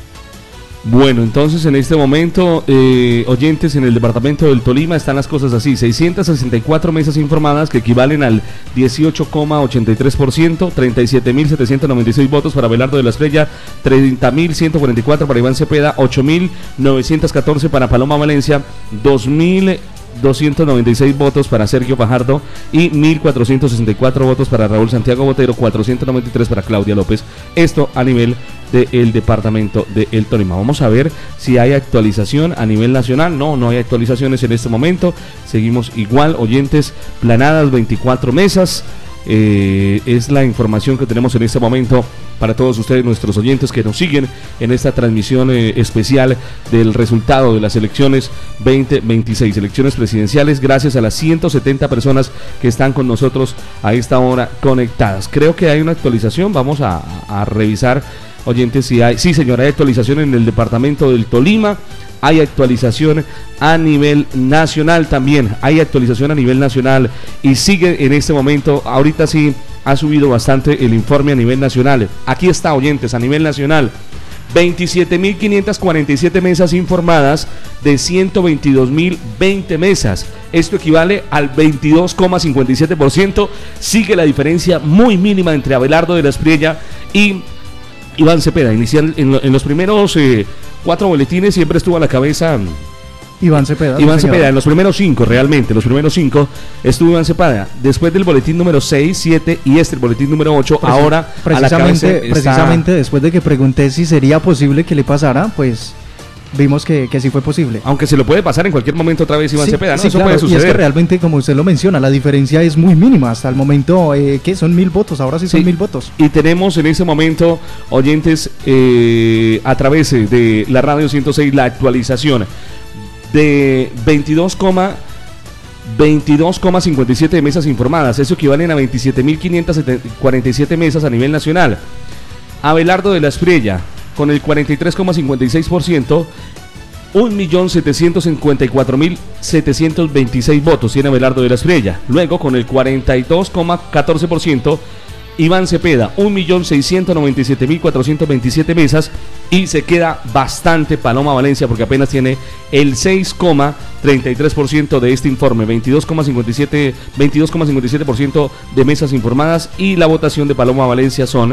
Bueno, entonces en este momento, eh, oyentes, en el departamento del Tolima están las cosas así: seiscientas sesenta y cuatro mesas informadas que equivalen al dieciocho coma ochenta y tres por ciento, treinta y siete mil setecientos noventa y seis votos para Abelardo de la Espriella, treinta mil ciento cuarenta y cuatro para Iván Cepeda, ocho mil novecientos catorce para Paloma Valencia, dos mil doscientos noventa y seis votos para Sergio Fajardo y mil cuatrocientos sesenta y cuatro votos para Raúl Santiago Botero, cuatrocientos noventa y tres para Claudia López. Esto a nivel del departamento de El Tolima. Vamos a ver si hay actualización a nivel nacional. No, no hay actualizaciones en este momento. Seguimos igual, oyentes. Planadas, veinticuatro mesas. Eh, es la información que tenemos en este momento para todos ustedes, nuestros oyentes que nos siguen en esta transmisión eh, especial del resultado de las elecciones veinte veintiséis, elecciones presidenciales, gracias a las ciento setenta personas que están con nosotros a esta hora conectadas. Creo que hay una actualización, vamos a, a revisar, oyentes, si hay. Sí, señora, hay actualización en el departamento del Tolima. Hay actualización a nivel nacional también, hay actualización a nivel nacional y sigue en este momento. Ahorita sí ha subido bastante el informe a nivel nacional. Aquí está, oyentes, a nivel nacional, veintisiete mil quinientas cuarenta y siete mesas informadas de ciento veintidós mil veinte mesas. Esto equivale al veintidós coma cincuenta y siete por ciento. Sigue la diferencia muy mínima entre Abelardo de la Espriella y Iván Cepeda. Inicial en, lo, en los primeros eh, cuatro boletines siempre estuvo a la cabeza Iván Cepeda. Iván Cepeda, en los primeros cinco, realmente, los primeros cinco estuvo Iván Cepeda. Después del boletín número seis, siete y este, el boletín número ocho, Precis ahora precisamente, a la cabeza está... precisamente después de que pregunté si sería posible que le pasara, pues vimos que, que sí fue posible. Aunque se lo puede pasar en cualquier momento otra vez Iván sí, Cepeda, ¿no? Sí, eso claro, puede suceder. Y es que realmente, como usted lo menciona, la diferencia es muy mínima. Hasta el momento, eh, ¿qué? Son mil votos, ahora sí son sí. mil votos. Y tenemos en ese momento, oyentes, eh, a través de la radio ciento seis, la actualización de veintidós coma cincuenta y siete de mesas informadas. Eso equivalen a veintisiete mil quinientas cuarenta y siete mesas a nivel nacional. Abelardo de la Espriella, con el cuarenta y tres coma cincuenta y seis por ciento, un millón setecientos cincuenta y cuatro mil setecientos veintiséis votos tiene Abelardo de la Espriella. Luego, con el cuarenta y dos coma catorce por ciento, Iván Cepeda, un millón seiscientos noventa y siete mil cuatrocientos veintisiete mesas, y se queda bastante Paloma Valencia porque apenas tiene el seis coma treinta y tres por ciento de este informe, veintidós coma cincuenta y siete por ciento de mesas informadas, y la votación de Paloma Valencia son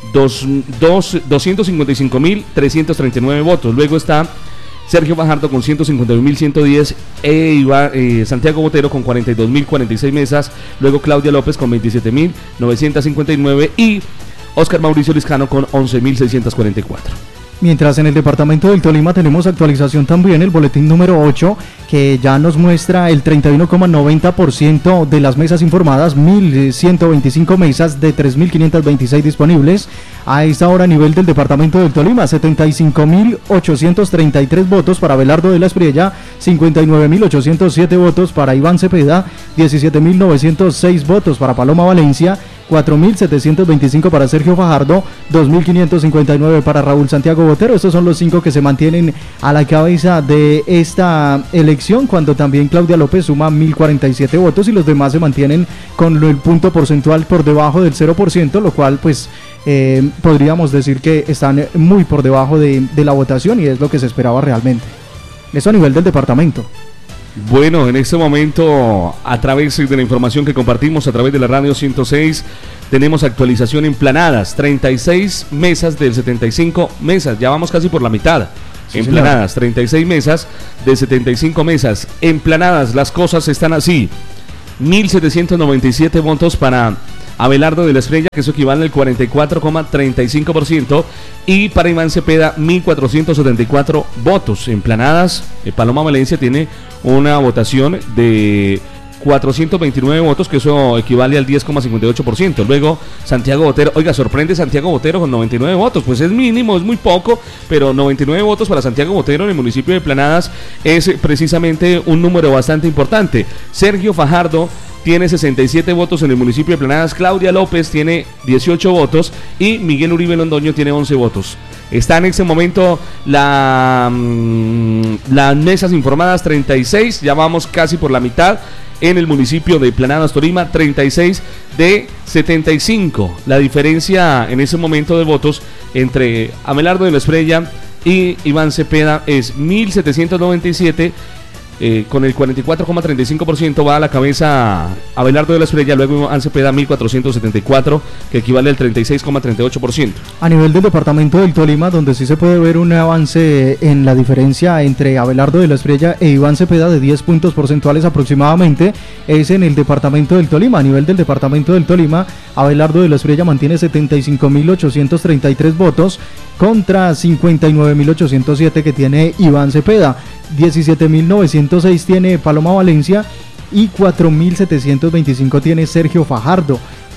doscientos cincuenta y cinco mil trescientos treinta y nueve votos. Luego está Sergio Fajardo con ciento cincuenta y uno mil ciento diez, e Iba, eh, Santiago Botero con cuarenta y dos mil cuarenta y seis mesas, luego Claudia López con veintisiete mil novecientos cincuenta y nueve y Oscar Mauricio Liscano con once mil seiscientos cuarenta y cuatro. Mientras en el departamento del Tolima tenemos actualización también, el boletín número ocho, que ya nos muestra el treinta y uno coma noventa por ciento de las mesas informadas, mil ciento veinticinco mesas de tres mil quinientos veintiséis disponibles. A esta hora a nivel del departamento del Tolima, setenta y cinco mil ochocientos treinta y tres votos para Abelardo de la Espriella, cincuenta y nueve mil ochocientos siete votos para Iván Cepeda, diecisiete mil novecientos seis votos para Paloma Valencia, cuatro mil setecientos veinticinco para Sergio Fajardo, dos mil quinientos cincuenta y nueve para Raúl Santiago Botero. Estos son los cinco que se mantienen a la cabeza de esta elección, cuando también Claudia López suma mil cuarenta y siete votos y los demás se mantienen con el punto porcentual por debajo del cero por ciento, lo cual pues eh, podríamos decir que están muy por debajo de, de la votación y es lo que se esperaba realmente. Eso a nivel del departamento. Bueno, en este momento, a través de la información que compartimos a través de la radio ciento seis, tenemos actualización en Planadas, treinta y seis mesas del setenta y cinco mesas, ya vamos casi por la mitad. Sí, en señor. Planadas, treinta y seis mesas de setenta y cinco mesas. En Planadas las cosas están así: mil setecientos noventa y siete votos para Abelardo de la Estrella, que eso equivale al cuarenta y cuatro coma treinta y cinco por ciento, y para Iván Cepeda mil cuatrocientos setenta y cuatro votos. En Planadas, eh, Paloma Valencia tiene una votación de cuatrocientos veintinueve votos, que eso equivale al diez coma cincuenta y ocho por ciento. Luego Santiago Botero, oiga, sorprende Santiago Botero con noventa y nueve votos, pues es mínimo, es muy poco, pero noventa y nueve votos para Santiago Botero en el municipio de Planadas es precisamente un número bastante importante. Sergio Fajardo tiene sesenta y siete votos en el municipio de Planadas, Claudia López tiene dieciocho votos y Miguel Uribe Londoño tiene once votos. Está en este momento la, mmm, las mesas informadas treinta y seis, ya vamos casi por la mitad en el municipio de Planadas, Tolima, treinta y seis de setenta y cinco. La diferencia en ese momento de votos entre Abelardo de la Estrella y Iván Cepeda es mil setecientos noventa y siete. Eh, con el cuarenta y cuatro coma treinta y cinco por ciento va a la cabeza Abelardo de la Estrella, luego Iván Cepeda mil cuatrocientos setenta y cuatro, que equivale al treinta y seis coma treinta y ocho por ciento. A nivel del departamento del Tolima, donde sí se puede ver un avance en la diferencia entre Abelardo de la Estrella e Iván Cepeda de diez puntos porcentuales aproximadamente, es en el departamento del Tolima. A nivel del departamento del Tolima, Abelardo de la Estrella mantiene setenta y cinco mil ochocientos treinta y tres votos contra cincuenta y nueve mil ochocientos siete que tiene Iván Cepeda. diecisiete mil novecientos seis tiene Paloma Valencia y cuatro mil setecientos veinticinco tiene Sergio Fajardo.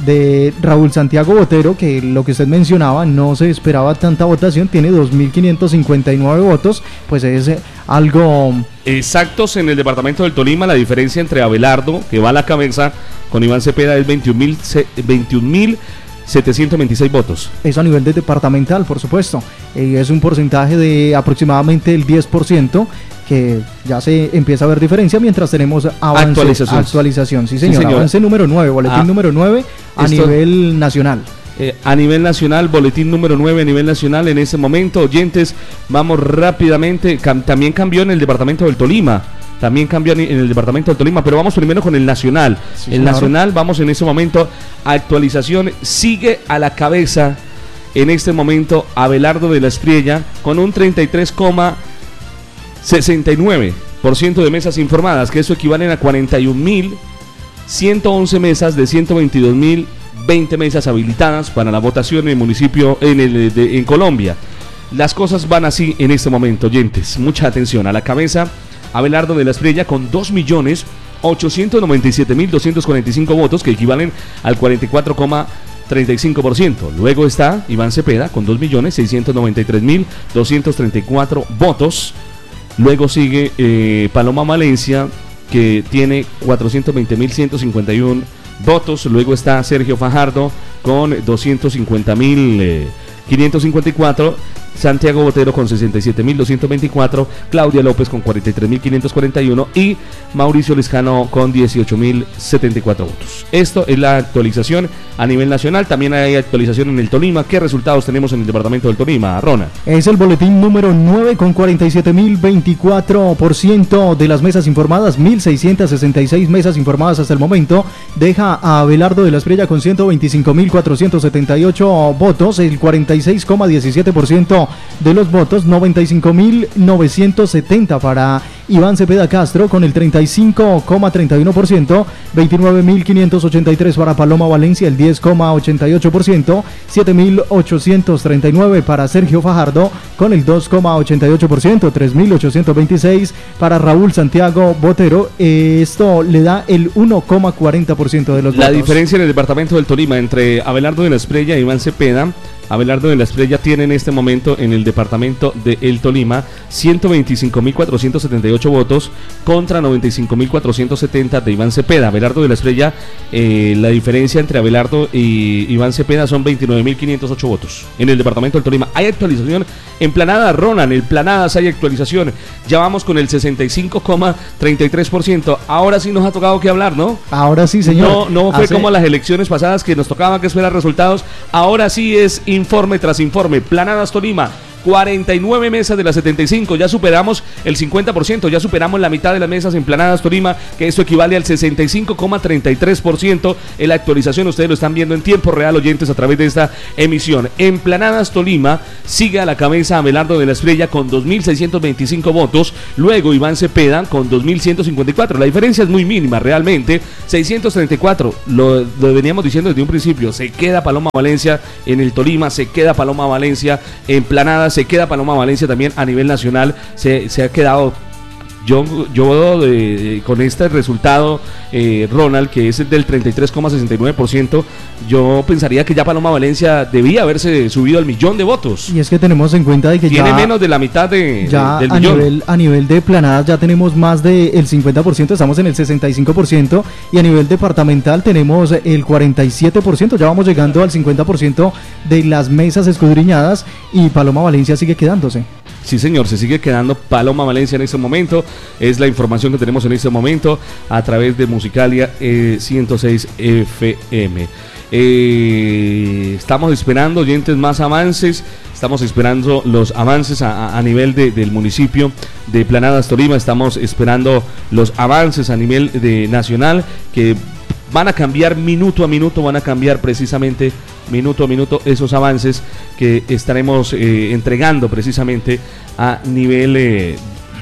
De Raúl Santiago Botero, que lo que usted mencionaba, no se esperaba tanta votación, tiene dos mil quinientos cincuenta y nueve votos, pues es eh, algo... Exactos en el departamento del Tolima, la diferencia entre Abelardo, que va a la cabeza, con Iván Cepeda es veintiún mil setecientos veintiséis votos. Eso a nivel de departamental, por supuesto. Eh, es un porcentaje de aproximadamente el diez por ciento, que ya se empieza a ver diferencia mientras tenemos avance, actualización. actualización. Sí, señor. Sí, señor. Avance número nueve, boletín ah, número nueve a esto, nivel nacional. Eh, a nivel nacional, boletín número nueve a nivel nacional en ese momento. Oyentes, vamos rápidamente. Cam- también cambió en el departamento del Tolima. También cambió en el departamento del Tolima, pero vamos primero con el nacional. Sí, el señor. Nacional, vamos en ese momento, actualización, sigue a la cabeza en este momento Abelardo de la Estrella con un treinta y tres coma sesenta y nueve por ciento de mesas informadas, que eso equivalen a cuarenta y un mil ciento once mesas de ciento veintidós mil veinte mesas habilitadas para la votación en el municipio, en, el, de, en Colombia. Las cosas van así en este momento, oyentes. Mucha atención. A la cabeza Abelardo de la Estrella con dos millones ochocientos noventa y siete mil doscientos cuarenta y cinco votos, que equivalen al cuarenta y cuatro coma treinta y cinco por ciento. Luego está Iván Cepeda con dos millones seiscientos noventa y tres mil doscientos treinta y cuatro votos. Luego sigue eh, Paloma Valencia, que tiene cuatrocientos veinte mil ciento cincuenta y uno votos. Luego está Sergio Fajardo con doscientos cincuenta mil quinientos cincuenta y cuatro. Santiago Botero con sesenta y siete mil doscientos veinticuatro, Claudia López con cuarenta y tres mil quinientos cuarenta y uno y Mauricio Liscano con dieciocho mil setenta y cuatro votos. Esto es la actualización a nivel nacional. También hay actualización en el Tolima. ¿Qué resultados tenemos en el departamento del Tolima, Rona? Es el boletín número nueve con cuarenta y siete mil veinticuatro por ciento de las mesas informadas, mil seiscientos sesenta y seis mesas informadas hasta el momento. Deja a Abelardo de la Estrella con ciento veinticinco mil cuatrocientos setenta y ocho votos, el cuarenta y seis coma diecisiete por ciento de los votos, noventa y cinco mil novecientos setenta para Iván Cepeda Castro con el treinta y cinco coma treinta y uno por ciento, veintinueve mil quinientos ochenta y tres para Paloma Valencia, el diez coma ochenta y ocho por ciento, siete mil ochocientos treinta y nueve para Sergio Fajardo con el dos coma ochenta y ocho por ciento, tres mil ochocientos veintiséis para Raúl Santiago Botero. Esto le da el uno coma cuarenta por ciento de los la votos. La diferencia en el departamento del Tolima entre Abelardo de la Estrella y Iván Cepeda. Abelardo de la Estrella tiene en este momento en el departamento de El Tolima ciento veinticinco mil cuatrocientos setenta y y ocho votos contra noventa y cinco mil cuatrocientos setenta de Iván Cepeda. Abelardo de la Espriella, eh, la diferencia entre Abelardo y Iván Cepeda son veintinueve mil quinientos ocho votos en el departamento del Tolima. Hay actualización en Planadas, Ronald, en Planadas hay actualización. Ya vamos con el sesenta y cinco coma treinta y tres por ciento. Ahora sí nos ha tocado que hablar, ¿no? Ahora sí, señor. No, no fue Hace... como las elecciones pasadas que nos tocaba que esperar resultados. Ahora sí es informe tras informe. Planadas Tolima, cuarenta y nueve mesas de las setenta y cinco, ya superamos el cincuenta por ciento, ya superamos la mitad de las mesas en Planadas Tolima, que esto equivale al sesenta y cinco coma treinta y tres por ciento. En la actualización ustedes lo están viendo en tiempo real, oyentes, a través de esta emisión. En Planadas Tolima sigue a la cabeza Abelardo de la Espriella con dos mil seiscientos veinticinco votos, luego Iván Cepeda con dos mil ciento cincuenta y cuatro. La diferencia es muy mínima realmente, seiscientos treinta y cuatro, lo, lo veníamos diciendo desde un principio. Se queda Paloma Valencia en el Tolima, se queda Paloma Valencia en Planadas, se queda Paloma Valencia también a nivel nacional, se, se ha quedado. Yo, yo de, con este resultado, eh, Ronald, que es del treinta y tres coma sesenta y nueve por ciento, yo pensaría que ya Paloma Valencia debía haberse subido al millón de votos. Y es que tenemos en cuenta de que tiene ya menos de la mitad de, ya de, del a millón. Nivel, a nivel de Planadas ya tenemos más del cincuenta por ciento, estamos en el sesenta y cinco por ciento, y a nivel departamental tenemos el cuarenta y siete por ciento, ya vamos llegando al cincuenta por ciento de las mesas escudriñadas, y Paloma Valencia sigue quedándose. Sí, señor, se sigue quedando Paloma Valencia en este momento. Es la información que tenemos en este momento a través de Musicalia eh, ciento seis F M. Eh, estamos esperando, oyentes, más avances. Estamos esperando los avances a, a nivel de, del municipio de Planadas Tolima. Estamos esperando los avances a nivel de nacional, que van a cambiar minuto a minuto, van a cambiar precisamente minuto a minuto esos avances que estaremos eh, entregando precisamente a nivel eh,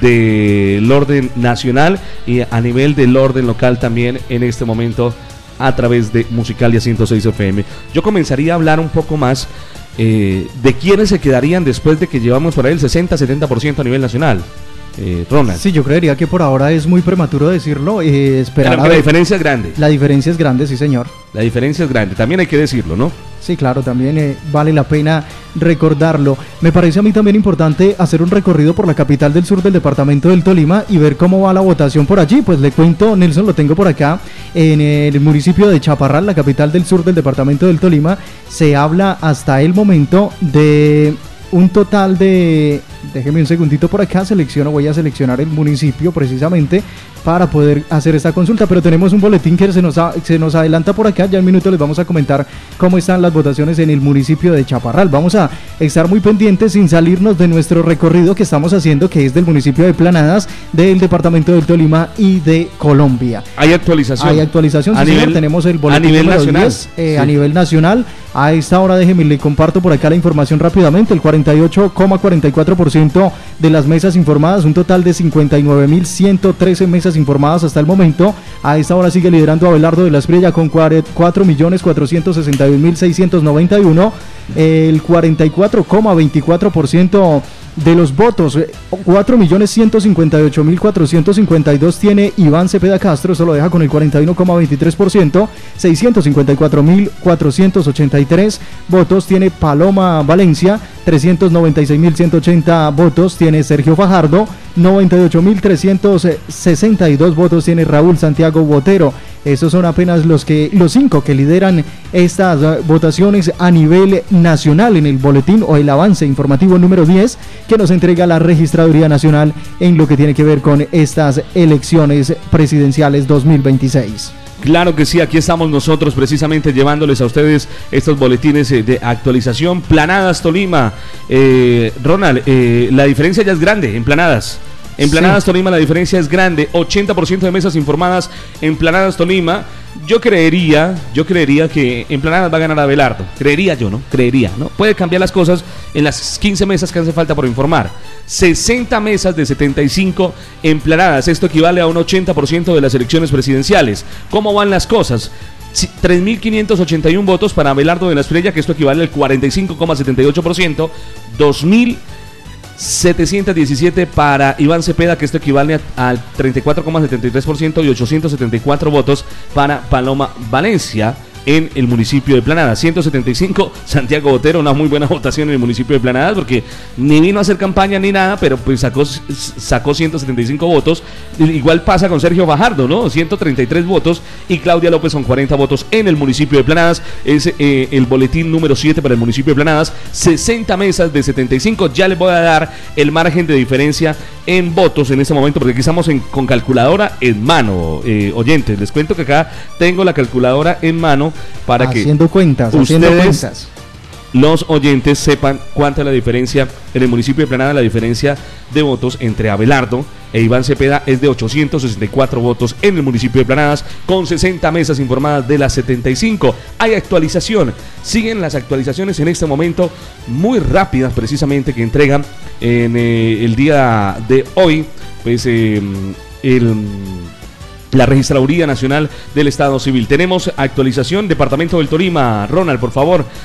del orden nacional y a nivel del orden local también en este momento a través de Musicalia ciento seis F M. Yo comenzaría a hablar un poco más eh, de quiénes se quedarían después de que llevamos por ahí el sesenta a setenta por ciento a nivel nacional. Eh, Ronald. Sí, yo creería que por ahora es muy prematuro decirlo. Eh, esperar Pero que la diferencia es grande. La diferencia es grande, sí, señor. La diferencia es grande, también hay que decirlo, ¿no? Sí, claro, también eh, vale la pena recordarlo. Me parece a mí también importante hacer un recorrido por la capital del sur del departamento del Tolima y ver cómo va la votación por allí. Pues le cuento, Nelson, lo tengo por acá, en el municipio de Chaparral, la capital del sur del departamento del Tolima, se habla hasta el momento de un total de, déjeme un segundito por acá, selecciono, voy a seleccionar el municipio precisamente para poder hacer esta consulta, pero tenemos un boletín que se nos, a, se nos adelanta por acá, ya en minuto les vamos a comentar cómo están las votaciones en el municipio de Chaparral. Vamos a estar muy pendientes sin salirnos de nuestro recorrido que estamos haciendo, que es del municipio de Planadas, del departamento del Tolima y de Colombia. Hay actualización. Hay actualización, sí, a señor, nivel, tenemos el boletín a nivel número nacional. diez, eh, sí. A nivel nacional. A esta hora déjeme, le comparto por acá la información rápidamente. El cuarenta y ocho coma cuarenta y cuatro por ciento de las mesas informadas, un total de cincuenta y nueve mil ciento trece mesas informadas hasta el momento. A esta hora sigue liderando Abelardo de la Espriella con cuatro millones cuatrocientos sesenta y un mil seiscientos noventa y uno. El cuarenta y cuatro coma veinticuatro por ciento de los votos, cuatro millones ciento cincuenta y ocho mil cuatrocientos cincuenta y dos tiene Iván Cepeda Castro, eso lo deja con el cuarenta y uno coma veintitrés por ciento. Seiscientos cincuenta y cuatro mil cuatrocientos ochenta y tres votos tiene Paloma Valencia, trescientos noventa y seis mil ciento ochenta votos tiene Sergio Fajardo, noventa y ocho mil trescientos sesenta y dos votos tiene Raúl Santiago Botero. Esos son apenas los que los cinco que lideran estas uh, votaciones a nivel nacional en el boletín o el avance informativo número diez que nos entrega la Registraduría Nacional en lo que tiene que ver con estas elecciones presidenciales dos mil veintiséis. Claro que sí, aquí estamos nosotros precisamente llevándoles a ustedes estos boletines de actualización. Planadas Tolima, eh, Ronald, eh, la diferencia ya es grande en Planadas. En Planadas sí. Tolima la diferencia es grande, ochenta por ciento de mesas informadas en Planadas Tolima. Yo creería, yo creería que en Planadas va a ganar Abelardo. Creería yo, ¿no? Creería, ¿no? Puede cambiar las cosas en las quince mesas que hace falta por informar. sesenta mesas de setenta y cinco en Planadas. Esto equivale a un ochenta por ciento de las elecciones presidenciales. ¿Cómo van las cosas? tres mil quinientos ochenta y uno votos para Abelardo de la Espriella, que esto equivale al cuarenta y cinco coma setenta y ocho por ciento. dos mil setecientos diecisiete para Iván Cepeda, que esto equivale a, al treinta y cuatro coma setenta y tres por ciento, y ochocientos setenta y cuatro votos para Paloma Valencia, en el municipio de Planadas. ciento setenta y cinco, Santiago Botero, una muy buena votación en el municipio de Planadas, porque ni vino a hacer campaña ni nada, pero pues sacó, sacó ciento setenta y cinco votos. Igual pasa con Sergio Fajardo, ¿no? ciento treinta y tres votos, y Claudia López con cuarenta votos en el municipio de Planadas. Es eh, el boletín número siete para el municipio de Planadas. sesenta mesas de setenta y cinco. Ya les voy a dar el margen de diferencia en votos en este momento, porque aquí estamos en, con calculadora en mano, eh, oyentes. Les cuento que acá tengo la calculadora en mano para haciendo que cuentas, ustedes, haciendo cuentas, los oyentes sepan cuánta es la diferencia en el municipio de Planadas. La diferencia de votos entre Abelardo e Iván Cepeda es de ochocientos sesenta y cuatro votos en el municipio de Planadas, con sesenta mesas informadas de las setenta y cinco. Hay actualización, siguen las actualizaciones en este momento, muy rápidas precisamente, que entregan en eh, el día de hoy, pues eh, el... la Registraduría Nacional del Estado Civil. Tenemos actualización, Departamento del Tolima. Ronald, por favor,